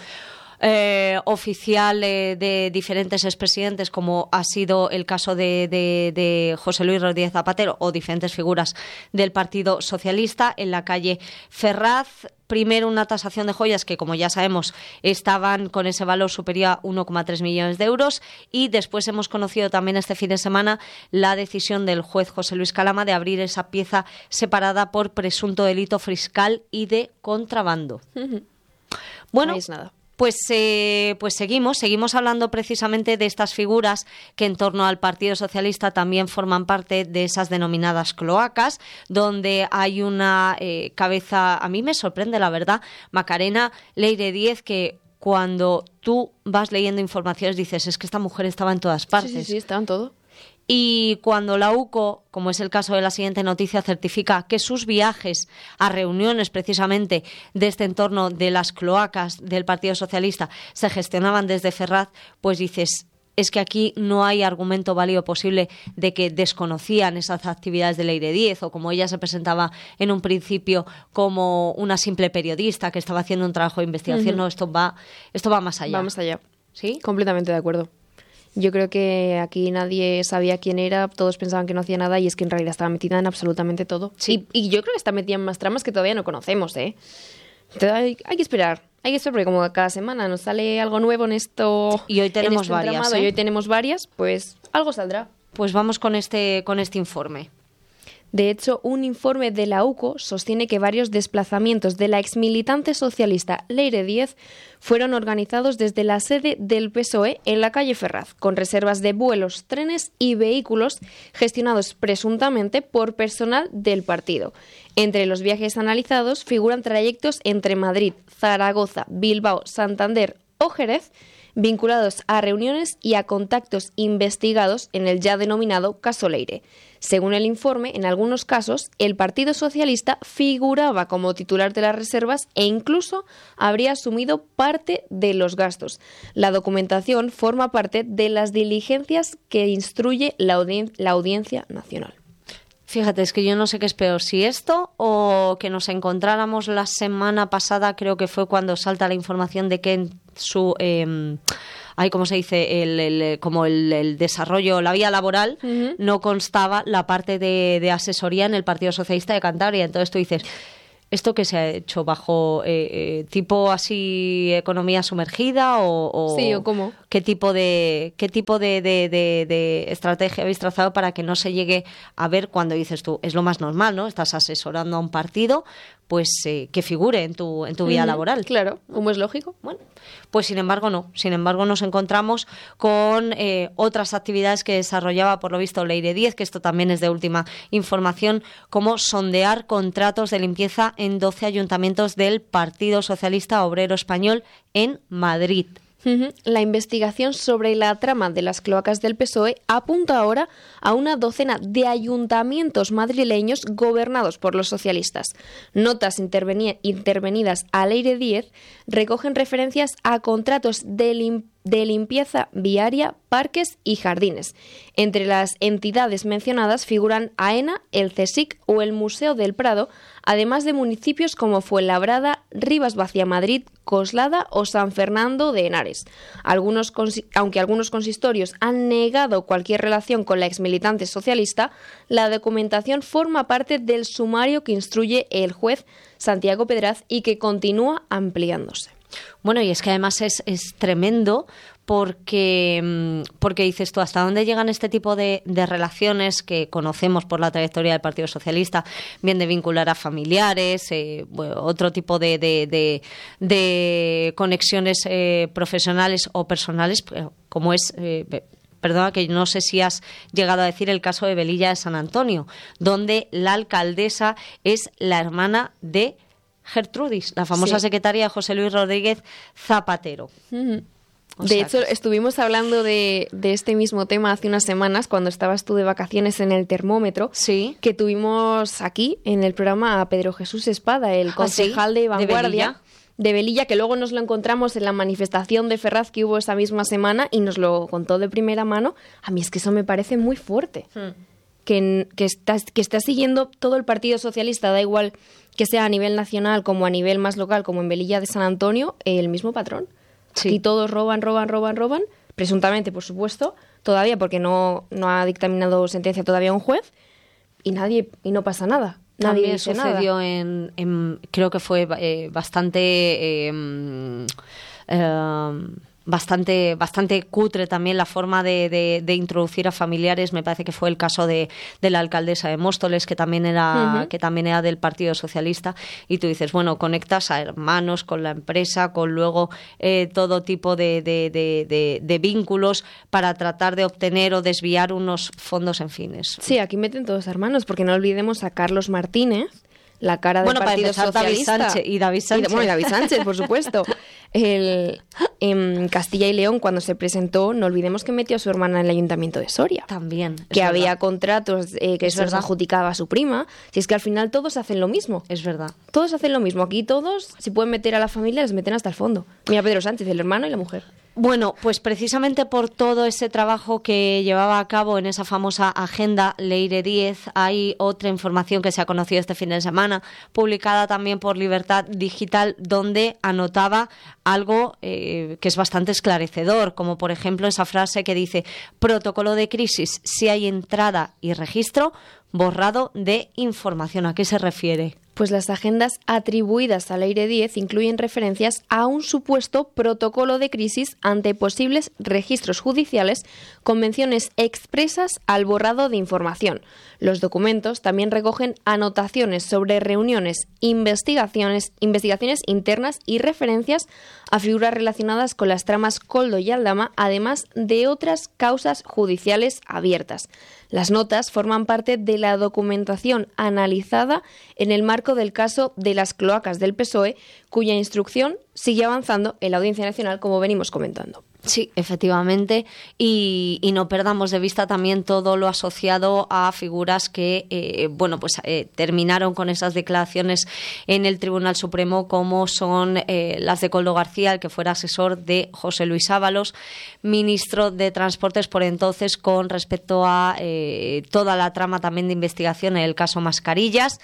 Eh, oficial eh, de diferentes expresidentes, como ha sido el caso de, de, de José Luis Rodríguez Zapatero o diferentes figuras del Partido Socialista, en la calle Ferraz. Primero, una tasación de joyas que, como ya sabemos, estaban con ese valor superior a uno coma tres millones de euros, y después hemos conocido también este fin de semana la decisión del juez José Luis Calama de abrir esa pieza separada por presunto delito fiscal y de contrabando. Uh-huh. Bueno, no es nada. Pues, eh, pues seguimos, seguimos hablando precisamente de estas figuras que en torno al Partido Socialista también forman parte de esas denominadas cloacas, donde hay una eh, cabeza, a mí me sorprende la verdad, Macarena Leire Díez, que cuando tú vas leyendo informaciones dices, es que esta mujer estaba en todas partes. Sí, sí, sí, estaba en todo. Y cuando la U C O, como es el caso de la siguiente noticia, certifica que sus viajes a reuniones precisamente de este entorno de las cloacas del Partido Socialista se gestionaban desde Ferraz, pues dices, es que aquí no hay argumento válido posible de que desconocían esas actividades de Leire Díez, o como ella se presentaba en un principio como una simple periodista que estaba haciendo un trabajo de investigación. Uh-huh. No, esto va, esto va más allá. Va más allá. ¿Sí? Completamente de acuerdo. Yo creo que aquí nadie sabía quién era, todos pensaban que no hacía nada y es que en realidad estaba metida en absolutamente todo. Sí. Y, y yo creo que está metida en más tramas que todavía no conocemos, ¿eh? Entonces hay, hay que esperar, hay que esperar, porque como cada semana nos sale algo nuevo en esto... Y hoy tenemos este varias, entramado, ¿eh? Y hoy tenemos varias, pues algo saldrá. Pues vamos con este, con este informe. De hecho, un informe de la U C O sostiene que varios desplazamientos de la exmilitante socialista Leire Díez fueron organizados desde la sede del P S O E en la calle Ferraz, con reservas de vuelos, trenes y vehículos gestionados presuntamente por personal del partido. Entre los viajes analizados figuran trayectos entre Madrid, Zaragoza, Bilbao, Santander o Jerez, vinculados a reuniones y a contactos investigados en el ya denominado caso Leire. Según el informe, en algunos casos, el Partido Socialista figuraba como titular de las reservas e incluso habría asumido parte de los gastos. La documentación forma parte de las diligencias que instruye la, audien- la Audiencia Nacional. Fíjate, es que yo no sé qué es peor, si esto o que nos encontráramos la semana pasada, creo que fue cuando salta la información de que en su... Eh, Hay, como se dice, el, el, como el, el desarrollo, la vía laboral, uh-huh. no constaba la parte de, de asesoría en el Partido Socialista de Cantabria. Entonces tú dices, ¿esto qué se ha hecho bajo eh, eh, tipo así economía sumergida o, o sí, o cómo? ¿Qué tipo de qué tipo de, de, de, de estrategia habéis trazado para que no se llegue a ver cuando dices tú, es lo más normal, ¿no? Estás asesorando a un partido, pues eh, que figure en tu en tu vía uh-huh. laboral. Claro, como es lógico. Bueno, pues sin embargo no. Sin embargo nos encontramos con eh, otras actividades que desarrollaba por lo visto Leire Díez, que esto también es de última información, como sondear contratos de limpieza en doce ayuntamientos del Partido Socialista Obrero Español en Madrid. La investigación sobre la trama de las cloacas del P S O E apunta ahora a una docena de ayuntamientos madrileños gobernados por los socialistas. Notas interveni- intervenidas a Leire Díez recogen referencias a contratos de limpieza de limpieza viaria, parques y jardines. Entre las entidades mencionadas figuran AENA, el CSIC o el Museo del Prado, además de municipios como Fuenlabrada, Rivas-Vaciamadrid, Coslada o San Fernando de Henares. Algunos, aunque algunos consistorios han negado cualquier relación con la exmilitante socialista, la documentación forma parte del sumario que instruye el juez Santiago Pedraz y que continúa ampliándose. Bueno, y es que además es, es tremendo porque, porque dices tú, ¿hasta dónde llegan este tipo de, de relaciones que conocemos por la trayectoria del Partido Socialista? Bien de vincular a familiares, eh, bueno, otro tipo de, de, de, de conexiones eh, profesionales o personales, como es... Eh, Perdona, que no sé si has llegado a decir el caso de Velilla de San Antonio, donde la alcaldesa es la hermana de Gertrudis, la famosa sí. secretaria de José Luis Rodríguez Zapatero. Uh-huh. De hecho, que... estuvimos hablando de, de este mismo tema hace unas semanas, cuando estabas tú de vacaciones en el Termómetro, sí. que tuvimos aquí en el programa a Pedro Jesús Espada, el concejal ¿Ah, sí? de Vanguardia. ¿De Velilla? de Velilla, que luego nos lo encontramos en la manifestación de Ferraz que hubo esa misma semana y nos lo contó de primera mano. A mí es que eso me parece muy fuerte. Hmm. Que, que, está, que está siguiendo todo el Partido Socialista, da igual que sea a nivel nacional como a nivel más local, como en Velilla de San Antonio, el mismo patrón. Sí. Aquí todos roban, roban, roban, roban, presuntamente, por supuesto, todavía porque no, no ha dictaminado sentencia todavía un juez, y nadie y no pasa nada. Nadie También dice sucedió nada. En, en, creo que fue eh, bastante... Eh, eh, Bastante, bastante cutre también la forma de, de, de introducir a familiares. Me parece que fue el caso de, de la alcaldesa de Móstoles, que también era uh-huh. que también era del Partido Socialista. Y tú dices, bueno, conectas a hermanos con la empresa, con luego eh, todo tipo de, de, de, de, de vínculos para tratar de obtener o desviar unos fondos en fines. Sí, aquí meten todos hermanos, porque no olvidemos a Carlos Martínez, la cara del bueno, Partido para Socialista. David Sánchez, y David Sánchez. Y, bueno, y David Sánchez, por supuesto. El, en Castilla y León, cuando se presentó, no olvidemos que metió a su hermana en el Ayuntamiento de Soria. También. Que verdad. había contratos eh, que es se los adjudicaba a su prima. Si es que al final todos hacen lo mismo. Es verdad. Todos hacen lo mismo. Aquí todos, si pueden meter a la familia, les meten hasta el fondo. Mira Pedro Sánchez, el hermano y la mujer. Bueno, pues precisamente por todo ese trabajo que llevaba a cabo en esa famosa agenda Leire Díez, hay otra información que se ha conocido este fin de semana, publicada también por Libertad Digital, donde anotaba algo eh, que es bastante esclarecedor, como por ejemplo esa frase que dice: protocolo de crisis, si hay entrada y registro, borrado de información. ¿A qué se refiere? Pues las agendas atribuidas al Aire diez incluyen referencias a un supuesto protocolo de crisis ante posibles registros judiciales con menciones expresas al borrado de información. Los documentos también recogen anotaciones sobre reuniones, investigaciones, investigaciones internas y referencias a figuras relacionadas con las tramas Koldo y Aldama, además de otras causas judiciales abiertas. Las notas forman parte de la documentación analizada en el marco del caso de las cloacas del P S O E, cuya instrucción sigue avanzando en la Audiencia Nacional, como venimos comentando. Sí, efectivamente, y, y no perdamos de vista también todo lo asociado a figuras que, eh, bueno, pues eh, terminaron con esas declaraciones en el Tribunal Supremo, como son eh, las de Koldo García, el que fuera asesor de José Luis Ábalos, ministro de Transportes por entonces, con respecto a eh, toda la trama también de investigación en el caso Mascarillas,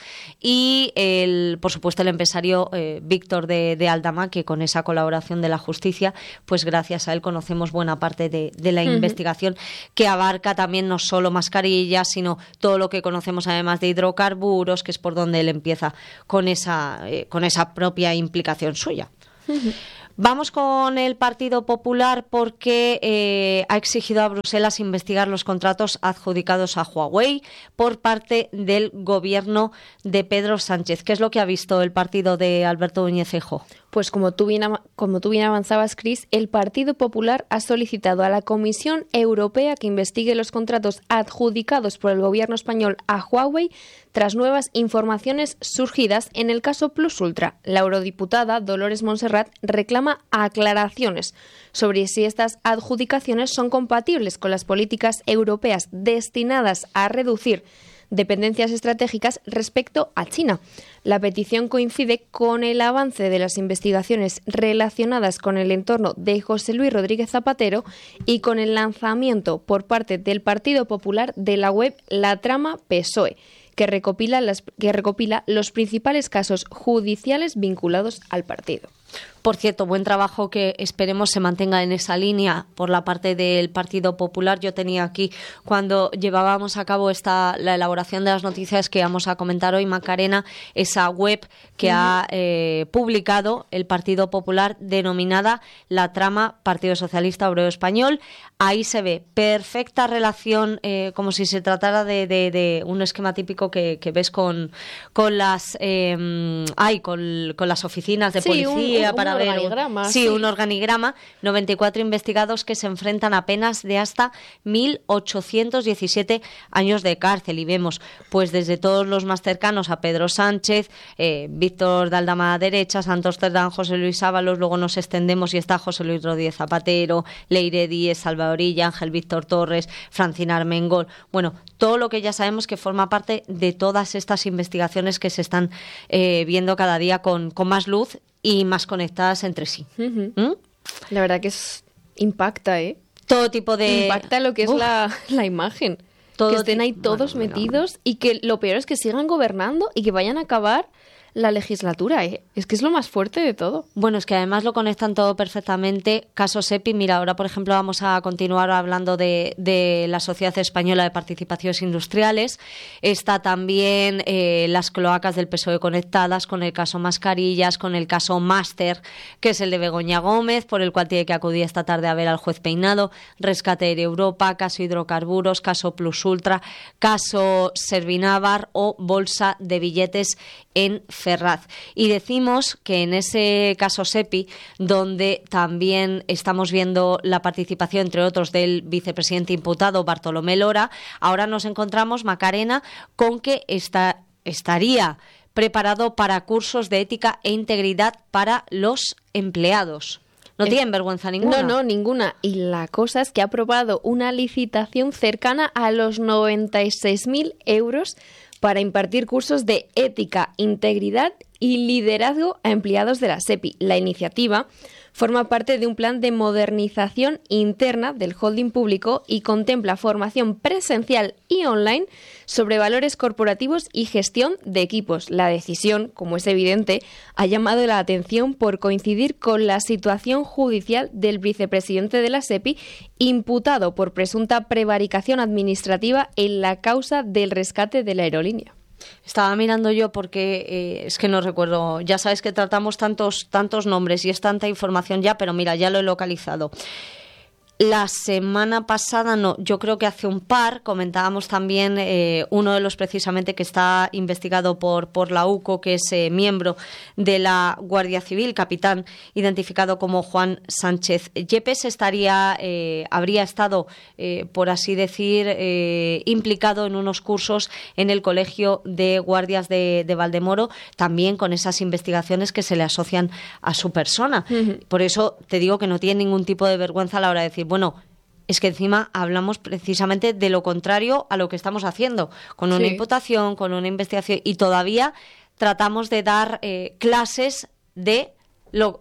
y el, por supuesto el empresario eh, Víctor de, de Aldama, que con esa colaboración de la justicia, pues gracias a él conocemos buena parte de, de la uh-huh. investigación, que abarca también no solo Mascarillas, sino todo lo que conocemos además de hidrocarburos, que es por donde él empieza con esa, eh, con esa propia implicación suya. Uh-huh. Vamos con el Partido Popular porque eh, ha exigido a Bruselas investigar los contratos adjudicados a Huawei por parte del gobierno de Pedro Sánchez. ¿Qué es lo que ha visto el partido de Alberto Núñez Feijóo? Pues como tú, bien, como tú bien avanzabas, Cris, el Partido Popular ha solicitado a la Comisión Europea que investigue los contratos adjudicados por el gobierno español a Huawei tras nuevas informaciones surgidas en el caso Plus Ultra. La eurodiputada Dolores Montserrat reclama aclaraciones sobre si estas adjudicaciones son compatibles con las políticas europeas destinadas a reducir dependencias estratégicas respecto a China. La petición coincide con el avance de las investigaciones relacionadas con el entorno de José Luis Rodríguez Zapatero y con el lanzamiento por parte del Partido Popular de la web La Trama P S O E, que recopila, las, que recopila los principales casos judiciales vinculados al partido. Por cierto, buen trabajo, que esperemos se mantenga en esa línea por la parte del Partido Popular. Yo tenía aquí, cuando llevábamos a cabo esta la elaboración de las noticias que vamos a comentar hoy, Macarena, esa web que uh-huh. ha eh, publicado el Partido Popular denominada La Trama Partido Socialista Obrero Español. Ahí se ve perfecta relación, eh, como si se tratara de, de, de un esquema típico que, que ves con, con las eh, ay, con, con las oficinas de sí, policía un, un, para un ver organigrama, sí, sí, un organigrama, noventa y cuatro investigados que se enfrentan a penas de hasta mil ochocientos diecisiete años de cárcel, y vemos pues desde todos los más cercanos a Pedro Sánchez, eh, Víctor de Aldama a la derecha, Santos Cerdán, José Luis Ábalos, luego nos extendemos y está José Luis Rodríguez Zapatero, Leire Díez, Salvador Illa, Ángel Víctor Torres, Francina Armengol, bueno, todo lo que ya sabemos que forma parte de todas estas investigaciones que se están eh, viendo cada día con, con más luz y más conectadas entre sí. Uh-huh. ¿Mm? La verdad que es impacta, ¿eh? Todo tipo de... Impacta lo que es la, la imagen. Todo que estén ahí todos bueno, metidos bueno. Y que lo peor es que sigan gobernando y que vayan a acabar la legislatura, ¿eh? Es que es lo más fuerte de todo. Bueno, es que además lo conectan todo perfectamente. Caso SEPI, mira, ahora por ejemplo vamos a continuar hablando de, de la Sociedad Española de Participaciones Industriales. Está también eh, las cloacas del P S O E conectadas con el caso Mascarillas, con el caso Máster, que es el de Begoña Gómez, por el cual tiene que acudir esta tarde a ver al juez Peinado, Rescate Air Europa, caso Hidrocarburos, caso Plus Ultra, caso Servinávar o Bolsa de Billetes en Ferraz. Y decimos que en ese caso SEPI, donde también estamos viendo la participación, entre otros, del vicepresidente imputado Bartolomé Lora, ahora nos encontramos, Macarena, con que está, estaría preparado para cursos de ética e integridad para los empleados. ¿No tienen vergüenza ninguna? No, no, ninguna. Y la cosa es que ha aprobado una licitación cercana a los noventa y seis mil euros para impartir cursos de ética, integridad y liderazgo a empleados de la SEPI. La iniciativa forma parte de un plan de modernización interna del holding público y contempla formación presencial y online sobre valores corporativos y gestión de equipos. La decisión, como es evidente, ha llamado la atención por coincidir con la situación judicial del vicepresidente de la SEPI, imputado por presunta prevaricación administrativa en la causa del rescate de la aerolínea. Estaba mirando yo porque eh, es que no recuerdo, ya sabes que tratamos tantos, tantos nombres y es tanta información ya, pero mira, ya lo he localizado. La semana pasada, no, yo creo que hace un par, comentábamos también eh, uno de los precisamente que está investigado por, por la U C O, que es eh, miembro de la Guardia Civil, capitán identificado como Juan Sánchez Yepes, estaría, eh, habría estado, eh, por así decir, eh, implicado en unos cursos en el Colegio de Guardias de, de Valdemoro, también con esas investigaciones que se le asocian a su persona. Uh-huh. Por eso te digo que no tiene ningún tipo de vergüenza a la hora de decir, bueno, es que encima hablamos precisamente de lo contrario a lo que estamos haciendo, con una sí. imputación, con una investigación, y todavía tratamos de dar eh, clases de lo,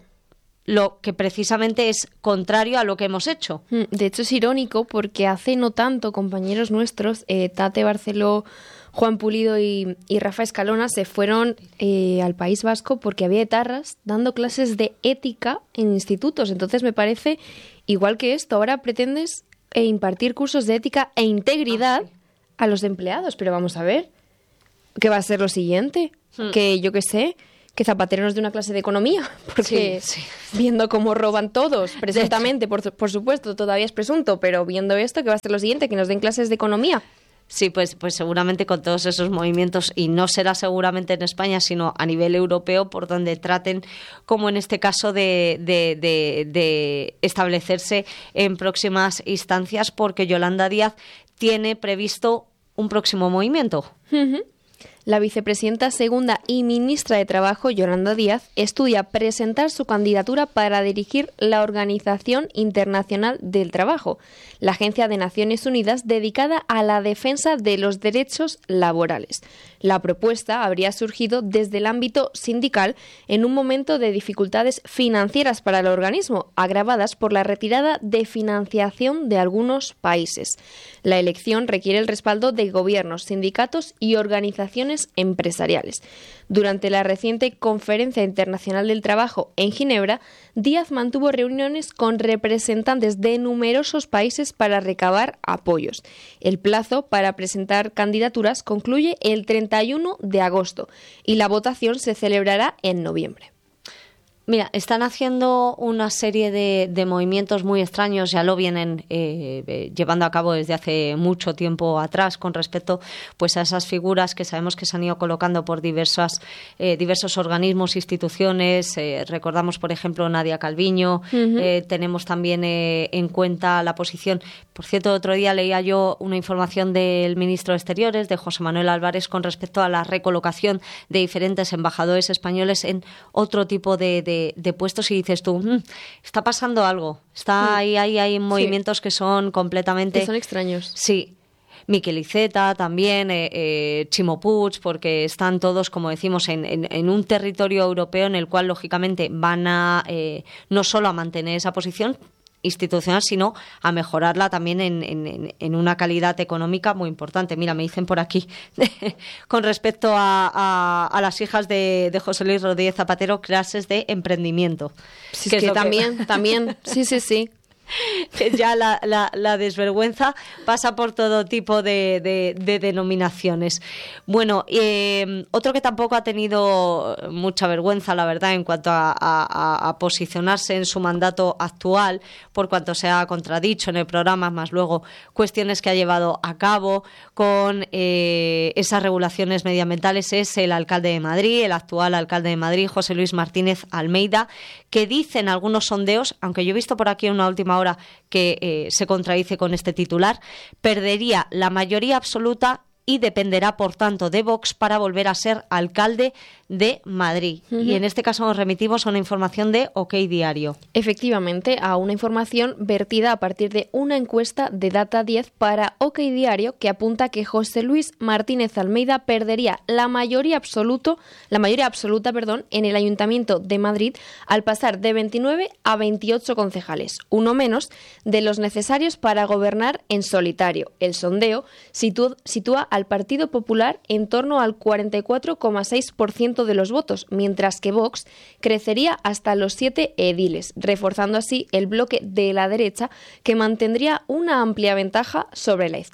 lo que precisamente es contrario a lo que hemos hecho. De hecho, es irónico porque hace no tanto compañeros nuestros, eh, Tate Barceló, Juan Pulido y, y Rafa Escalona, se fueron eh, al País Vasco porque había etarras dando clases de ética en institutos. Entonces me parece, igual que esto, ahora pretendes eh, impartir cursos de ética e integridad ah, sí. a los empleados. Pero vamos a ver, ¿qué va a ser lo siguiente? Hmm. Que yo qué sé, que Zapatero nos dé una clase de economía, porque sí, sí. viendo cómo roban todos, presuntamente, por, por supuesto, todavía es presunto, pero viendo esto, ¿qué va a ser lo siguiente? Que nos den clases de economía. Sí, pues, pues seguramente con todos esos movimientos, y no será seguramente en España, sino a nivel europeo, por donde traten, como en este caso, de, de, de, de establecerse en próximas instancias, porque Yolanda Díaz tiene previsto un próximo movimiento. Uh-huh. La vicepresidenta segunda y ministra de Trabajo, Yolanda Díaz, estudia presentar su candidatura para dirigir la Organización Internacional del Trabajo, la agencia de Naciones Unidas dedicada a la defensa de los derechos laborales. La propuesta habría surgido desde el ámbito sindical en un momento de dificultades financieras para el organismo, agravadas por la retirada de financiación de algunos países. La elección requiere el respaldo de gobiernos, sindicatos y organizaciones empresariales. Durante la reciente Conferencia Internacional del Trabajo en Ginebra, Díaz mantuvo reuniones con representantes de numerosos países para recabar apoyos. El plazo para presentar candidaturas concluye el treinta y uno de agosto y la votación se celebrará en noviembre. Mira, están haciendo una serie de, de movimientos muy extraños, ya lo vienen eh, eh, llevando a cabo desde hace mucho tiempo atrás con respecto pues a esas figuras que sabemos que se han ido colocando por diversas, eh, diversos organismos, instituciones. Eh, recordamos, por ejemplo, Nadia Calviño. Uh-huh. Eh, tenemos también eh, en cuenta la posición. Por cierto, otro día leía yo una información del ministro de Exteriores, de José Manuel Álvarez, con respecto a la recolocación de diferentes embajadores españoles en otro tipo de, de De, de puestos, y dices tú, mmm, está pasando algo, está ahí, ahí hay movimientos sí. que son completamente... Que son extraños. Sí. Miquel Iceta también, eh, eh, Chimo Puig, porque están todos, como decimos, en, en, en un territorio europeo en el cual, lógicamente, van a eh, no solo a mantener esa posición institucional, sino a mejorarla también en, en, en una calidad económica muy importante. Mira, me dicen por aquí, con respecto a, a, a las hijas de, de José Luis Rodríguez Zapatero, clases de emprendimiento. Sí, que, es que también, que... también, sí, sí, sí. Ya la, la, la desvergüenza pasa por todo tipo de, de, de denominaciones. Bueno, eh, otro que tampoco ha tenido mucha vergüenza, la verdad, en cuanto a, a, a posicionarse en su mandato actual, por cuanto se ha contradicho en el programa, más luego cuestiones que ha llevado a cabo con eh, esas regulaciones medioambientales, es el alcalde de Madrid, el actual alcalde de Madrid, José Luis Martínez Almeida, que dicen algunos sondeos, aunque yo he visto por aquí en una última hora que eh, se contradice con este titular, perdería la mayoría absoluta y dependerá, por tanto, de Vox para volver a ser alcalde de Madrid. Uh-huh. Y en este caso nos remitimos a una información de OK Diario. Efectivamente, a una información vertida a partir de una encuesta de Data diez para OK Diario, que apunta que José Luis Martínez Almeida perdería la mayoría absoluto, la mayoría absoluta, perdón, en el Ayuntamiento de Madrid al pasar de veintinueve a veintiocho concejales, uno menos de los necesarios para gobernar en solitario. El sondeo sitúa, sitúa al Partido Popular en torno al cuarenta y cuatro coma seis por ciento de los votos, mientras que Vox crecería hasta los siete ediles, reforzando así el bloque de la derecha, que mantendría una amplia ventaja sobre la izquierda.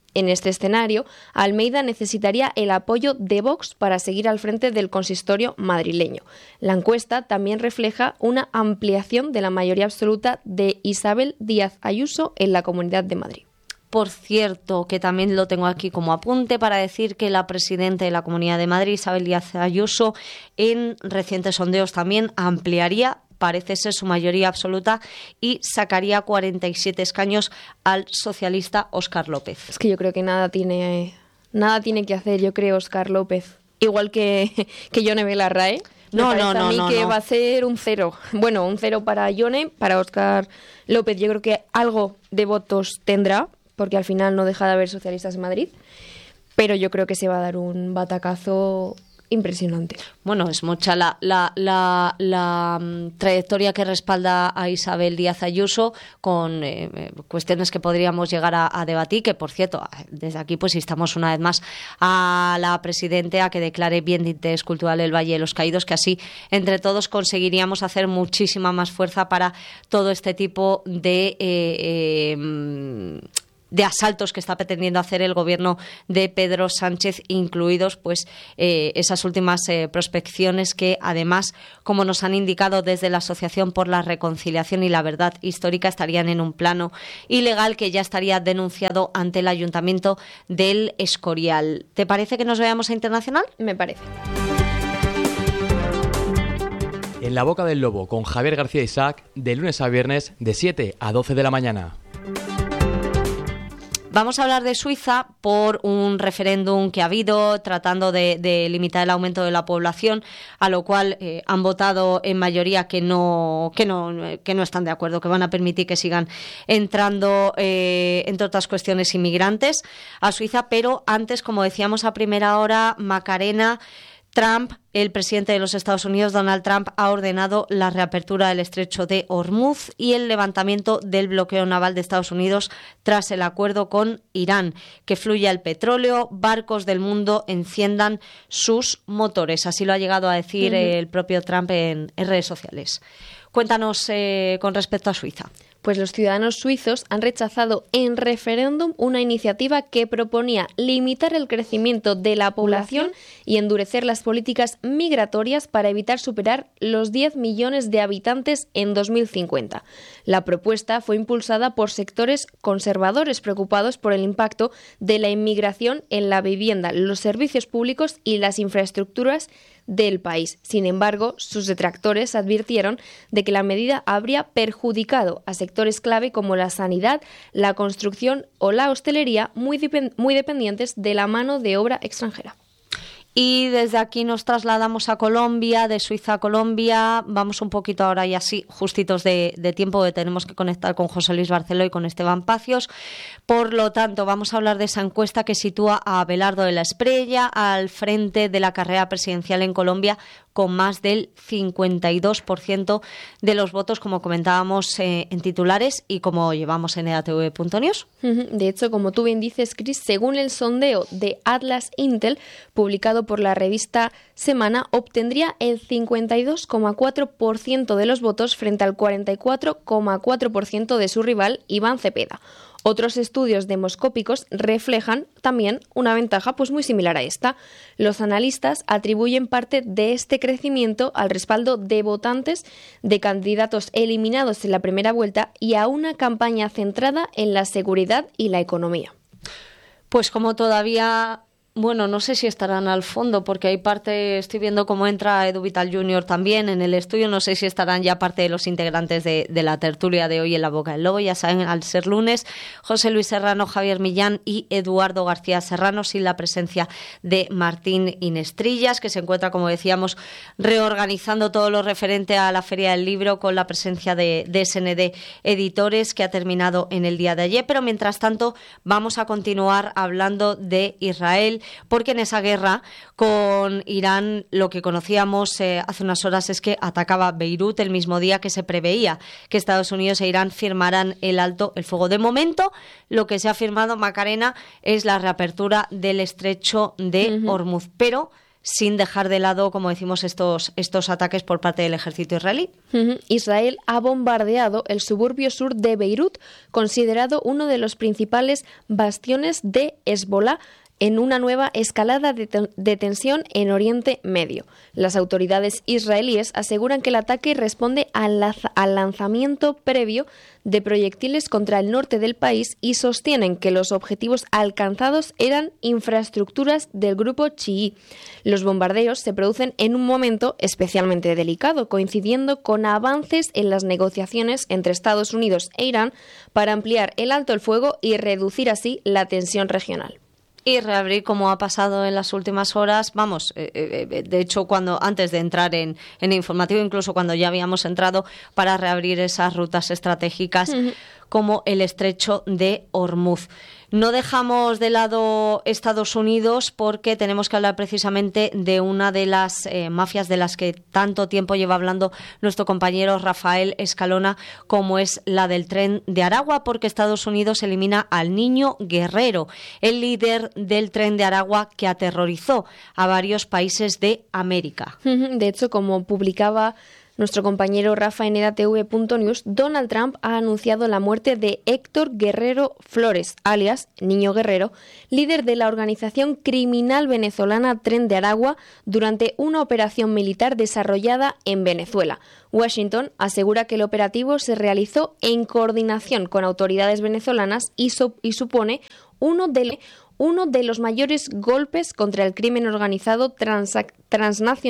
En este escenario, Almeida necesitaría el apoyo de Vox para seguir al frente del consistorio madrileño. La encuesta también refleja una ampliación de la mayoría absoluta de Isabel Díaz Ayuso en la Comunidad de Madrid. Por cierto, que también lo tengo aquí como apunte para decir que la presidenta de la Comunidad de Madrid, Isabel Díaz Ayuso, en recientes sondeos también ampliaría, parece ser, su mayoría absoluta y sacaría cuarenta y siete escaños al socialista Óscar López. Es que yo creo que nada tiene, nada tiene que hacer, yo creo, Óscar López. Igual que, que Yone Belarra, ¿eh? No, Me no, no, a mí no, que no. va a ser un cero. Bueno, un cero para Yone, para Óscar López. Yo creo que algo de votos tendrá, porque al final no deja de haber socialistas en Madrid. Pero yo creo que se va a dar un batacazo impresionante. Bueno, es mucha la, la, la, la um, trayectoria que respalda a Isabel Díaz Ayuso con eh, cuestiones que podríamos llegar a, a debatir, que por cierto, desde aquí pues instamos una vez más a la Presidenta a que declare bien de interés cultural el Valle de los Caídos, que así entre todos conseguiríamos hacer muchísima más fuerza para todo este tipo de... Eh, eh, de asaltos que está pretendiendo hacer el gobierno de Pedro Sánchez, incluidos pues eh, esas últimas eh, prospecciones que además, como nos han indicado desde la Asociación por la Reconciliación y la Verdad Histórica, estarían en un plano ilegal que ya estaría denunciado ante el Ayuntamiento del Escorial. ¿Te parece que nos veamos a Internacional? Me parece. En la boca del lobo con Javier García Isaac, de lunes a viernes de siete a doce de la mañana. Vamos a hablar de Suiza por un referéndum que ha habido tratando de, de limitar el aumento de la población, a lo cual eh, han votado en mayoría que no, que no, que no están de acuerdo, que van a permitir que sigan entrando, eh, entre otras cuestiones, inmigrantes a Suiza. Pero antes, como decíamos a primera hora, Macarena, Trump, el presidente de los Estados Unidos, Donald Trump, ha ordenado la reapertura del estrecho de Hormuz y el levantamiento del bloqueo naval de Estados Unidos tras el acuerdo con Irán, que fluya el petróleo, barcos del mundo enciendan sus motores. Así lo ha llegado a decir uh-huh. el propio Trump en, en redes sociales. Cuéntanos eh, con respecto a Suiza. Pues los ciudadanos suizos han rechazado en referéndum una iniciativa que proponía limitar el crecimiento de la población y endurecer las políticas migratorias para evitar superar los diez millones de habitantes en dos mil cincuenta. La propuesta fue impulsada por sectores conservadores preocupados por el impacto de la inmigración en la vivienda, los servicios públicos y las infraestructuras del país. Sin embargo, sus detractores advirtieron de que la medida habría perjudicado a sectores clave como la sanidad, la construcción o la hostelería, muy, depend- muy dependientes de la mano de obra extranjera. Y desde aquí nos trasladamos a Colombia, de Suiza a Colombia. Vamos un poquito ahora y así, justitos de, de tiempo, que tenemos que conectar con José Luis Barceló y con Esteban Pacios. Por lo tanto, vamos a hablar de esa encuesta que sitúa a Abelardo de la Espriella al frente de la carrera presidencial en Colombia, con más del cincuenta y dos por ciento de los votos, como comentábamos eh, en titulares y como llevamos en E A T V punto news. De hecho, como tú bien dices, Cris, según el sondeo de Atlas Intel, publicado por la revista Semana, obtendría el cincuenta y dos coma cuatro por ciento de los votos frente al cuarenta y cuatro coma cuatro por ciento de su rival, Iván Cepeda. Otros estudios demoscópicos reflejan también una ventaja pues muy similar a esta. Los analistas atribuyen parte de este crecimiento al respaldo de votantes de candidatos eliminados en la primera vuelta y a una campaña centrada en la seguridad y la economía. Pues como todavía... Bueno, no sé si estarán al fondo, porque hay parte, estoy viendo cómo entra Edu Vital junior también en el estudio, no sé si estarán ya parte de los integrantes de, de la tertulia de hoy en La Boca del Lobo. Ya saben, al ser lunes, José Luis Serrano, Javier Millán y Eduardo García Serrano, sin la presencia de Martín Inestrillas, que se encuentra, como decíamos, reorganizando todo lo referente a la Feria del Libro, con la presencia de, de S N D Editores, que ha terminado en el día de ayer. Pero mientras tanto, vamos a continuar hablando de Israel, porque en esa guerra con Irán lo que conocíamos eh, hace unas horas es que atacaba Beirut el mismo día que se preveía que Estados Unidos e Irán firmaran el alto el fuego. De momento, lo que se ha firmado, Macarena, es la reapertura del estrecho de uh-huh. Hormuz, pero sin dejar de lado, como decimos, estos, estos ataques por parte del ejército israelí. Uh-huh. Israel ha bombardeado el suburbio sur de Beirut, considerado uno de los principales bastiones de Hezbollah, en una nueva escalada de, ten- de tensión en Oriente Medio. Las autoridades israelíes aseguran que el ataque responde al, laza- al lanzamiento previo de proyectiles contra el norte del país y sostienen que los objetivos alcanzados eran infraestructuras del grupo chií. Los bombardeos se producen en un momento especialmente delicado, coincidiendo con avances en las negociaciones entre Estados Unidos e Irán para ampliar el alto el fuego y reducir así la tensión regional. Y reabrir, como ha pasado en las últimas horas, vamos, eh, eh, de hecho, cuando antes de entrar en, en informativo, incluso cuando ya habíamos entrado, para reabrir esas rutas estratégicas uh-huh. como el estrecho de Hormuz. No dejamos de lado Estados Unidos porque tenemos que hablar precisamente de una de las eh, mafias de las que tanto tiempo lleva hablando nuestro compañero Rafael Escalona, como es la del Tren de Aragua, porque Estados Unidos elimina al Niño Guerrero, el líder del Tren de Aragua que aterrorizó a varios países de América. De hecho, como publicaba nuestro compañero Rafa en E D A T V punto news, Donald Trump ha anunciado la muerte de Héctor Guerrero Flores, alias Niño Guerrero, líder de la organización criminal venezolana Tren de Aragua, durante una operación militar desarrollada en Venezuela. Washington asegura que el operativo se realizó en coordinación con autoridades venezolanas y, so- y supone uno de, uno de los mayores golpes contra el crimen organizado transac- transnacional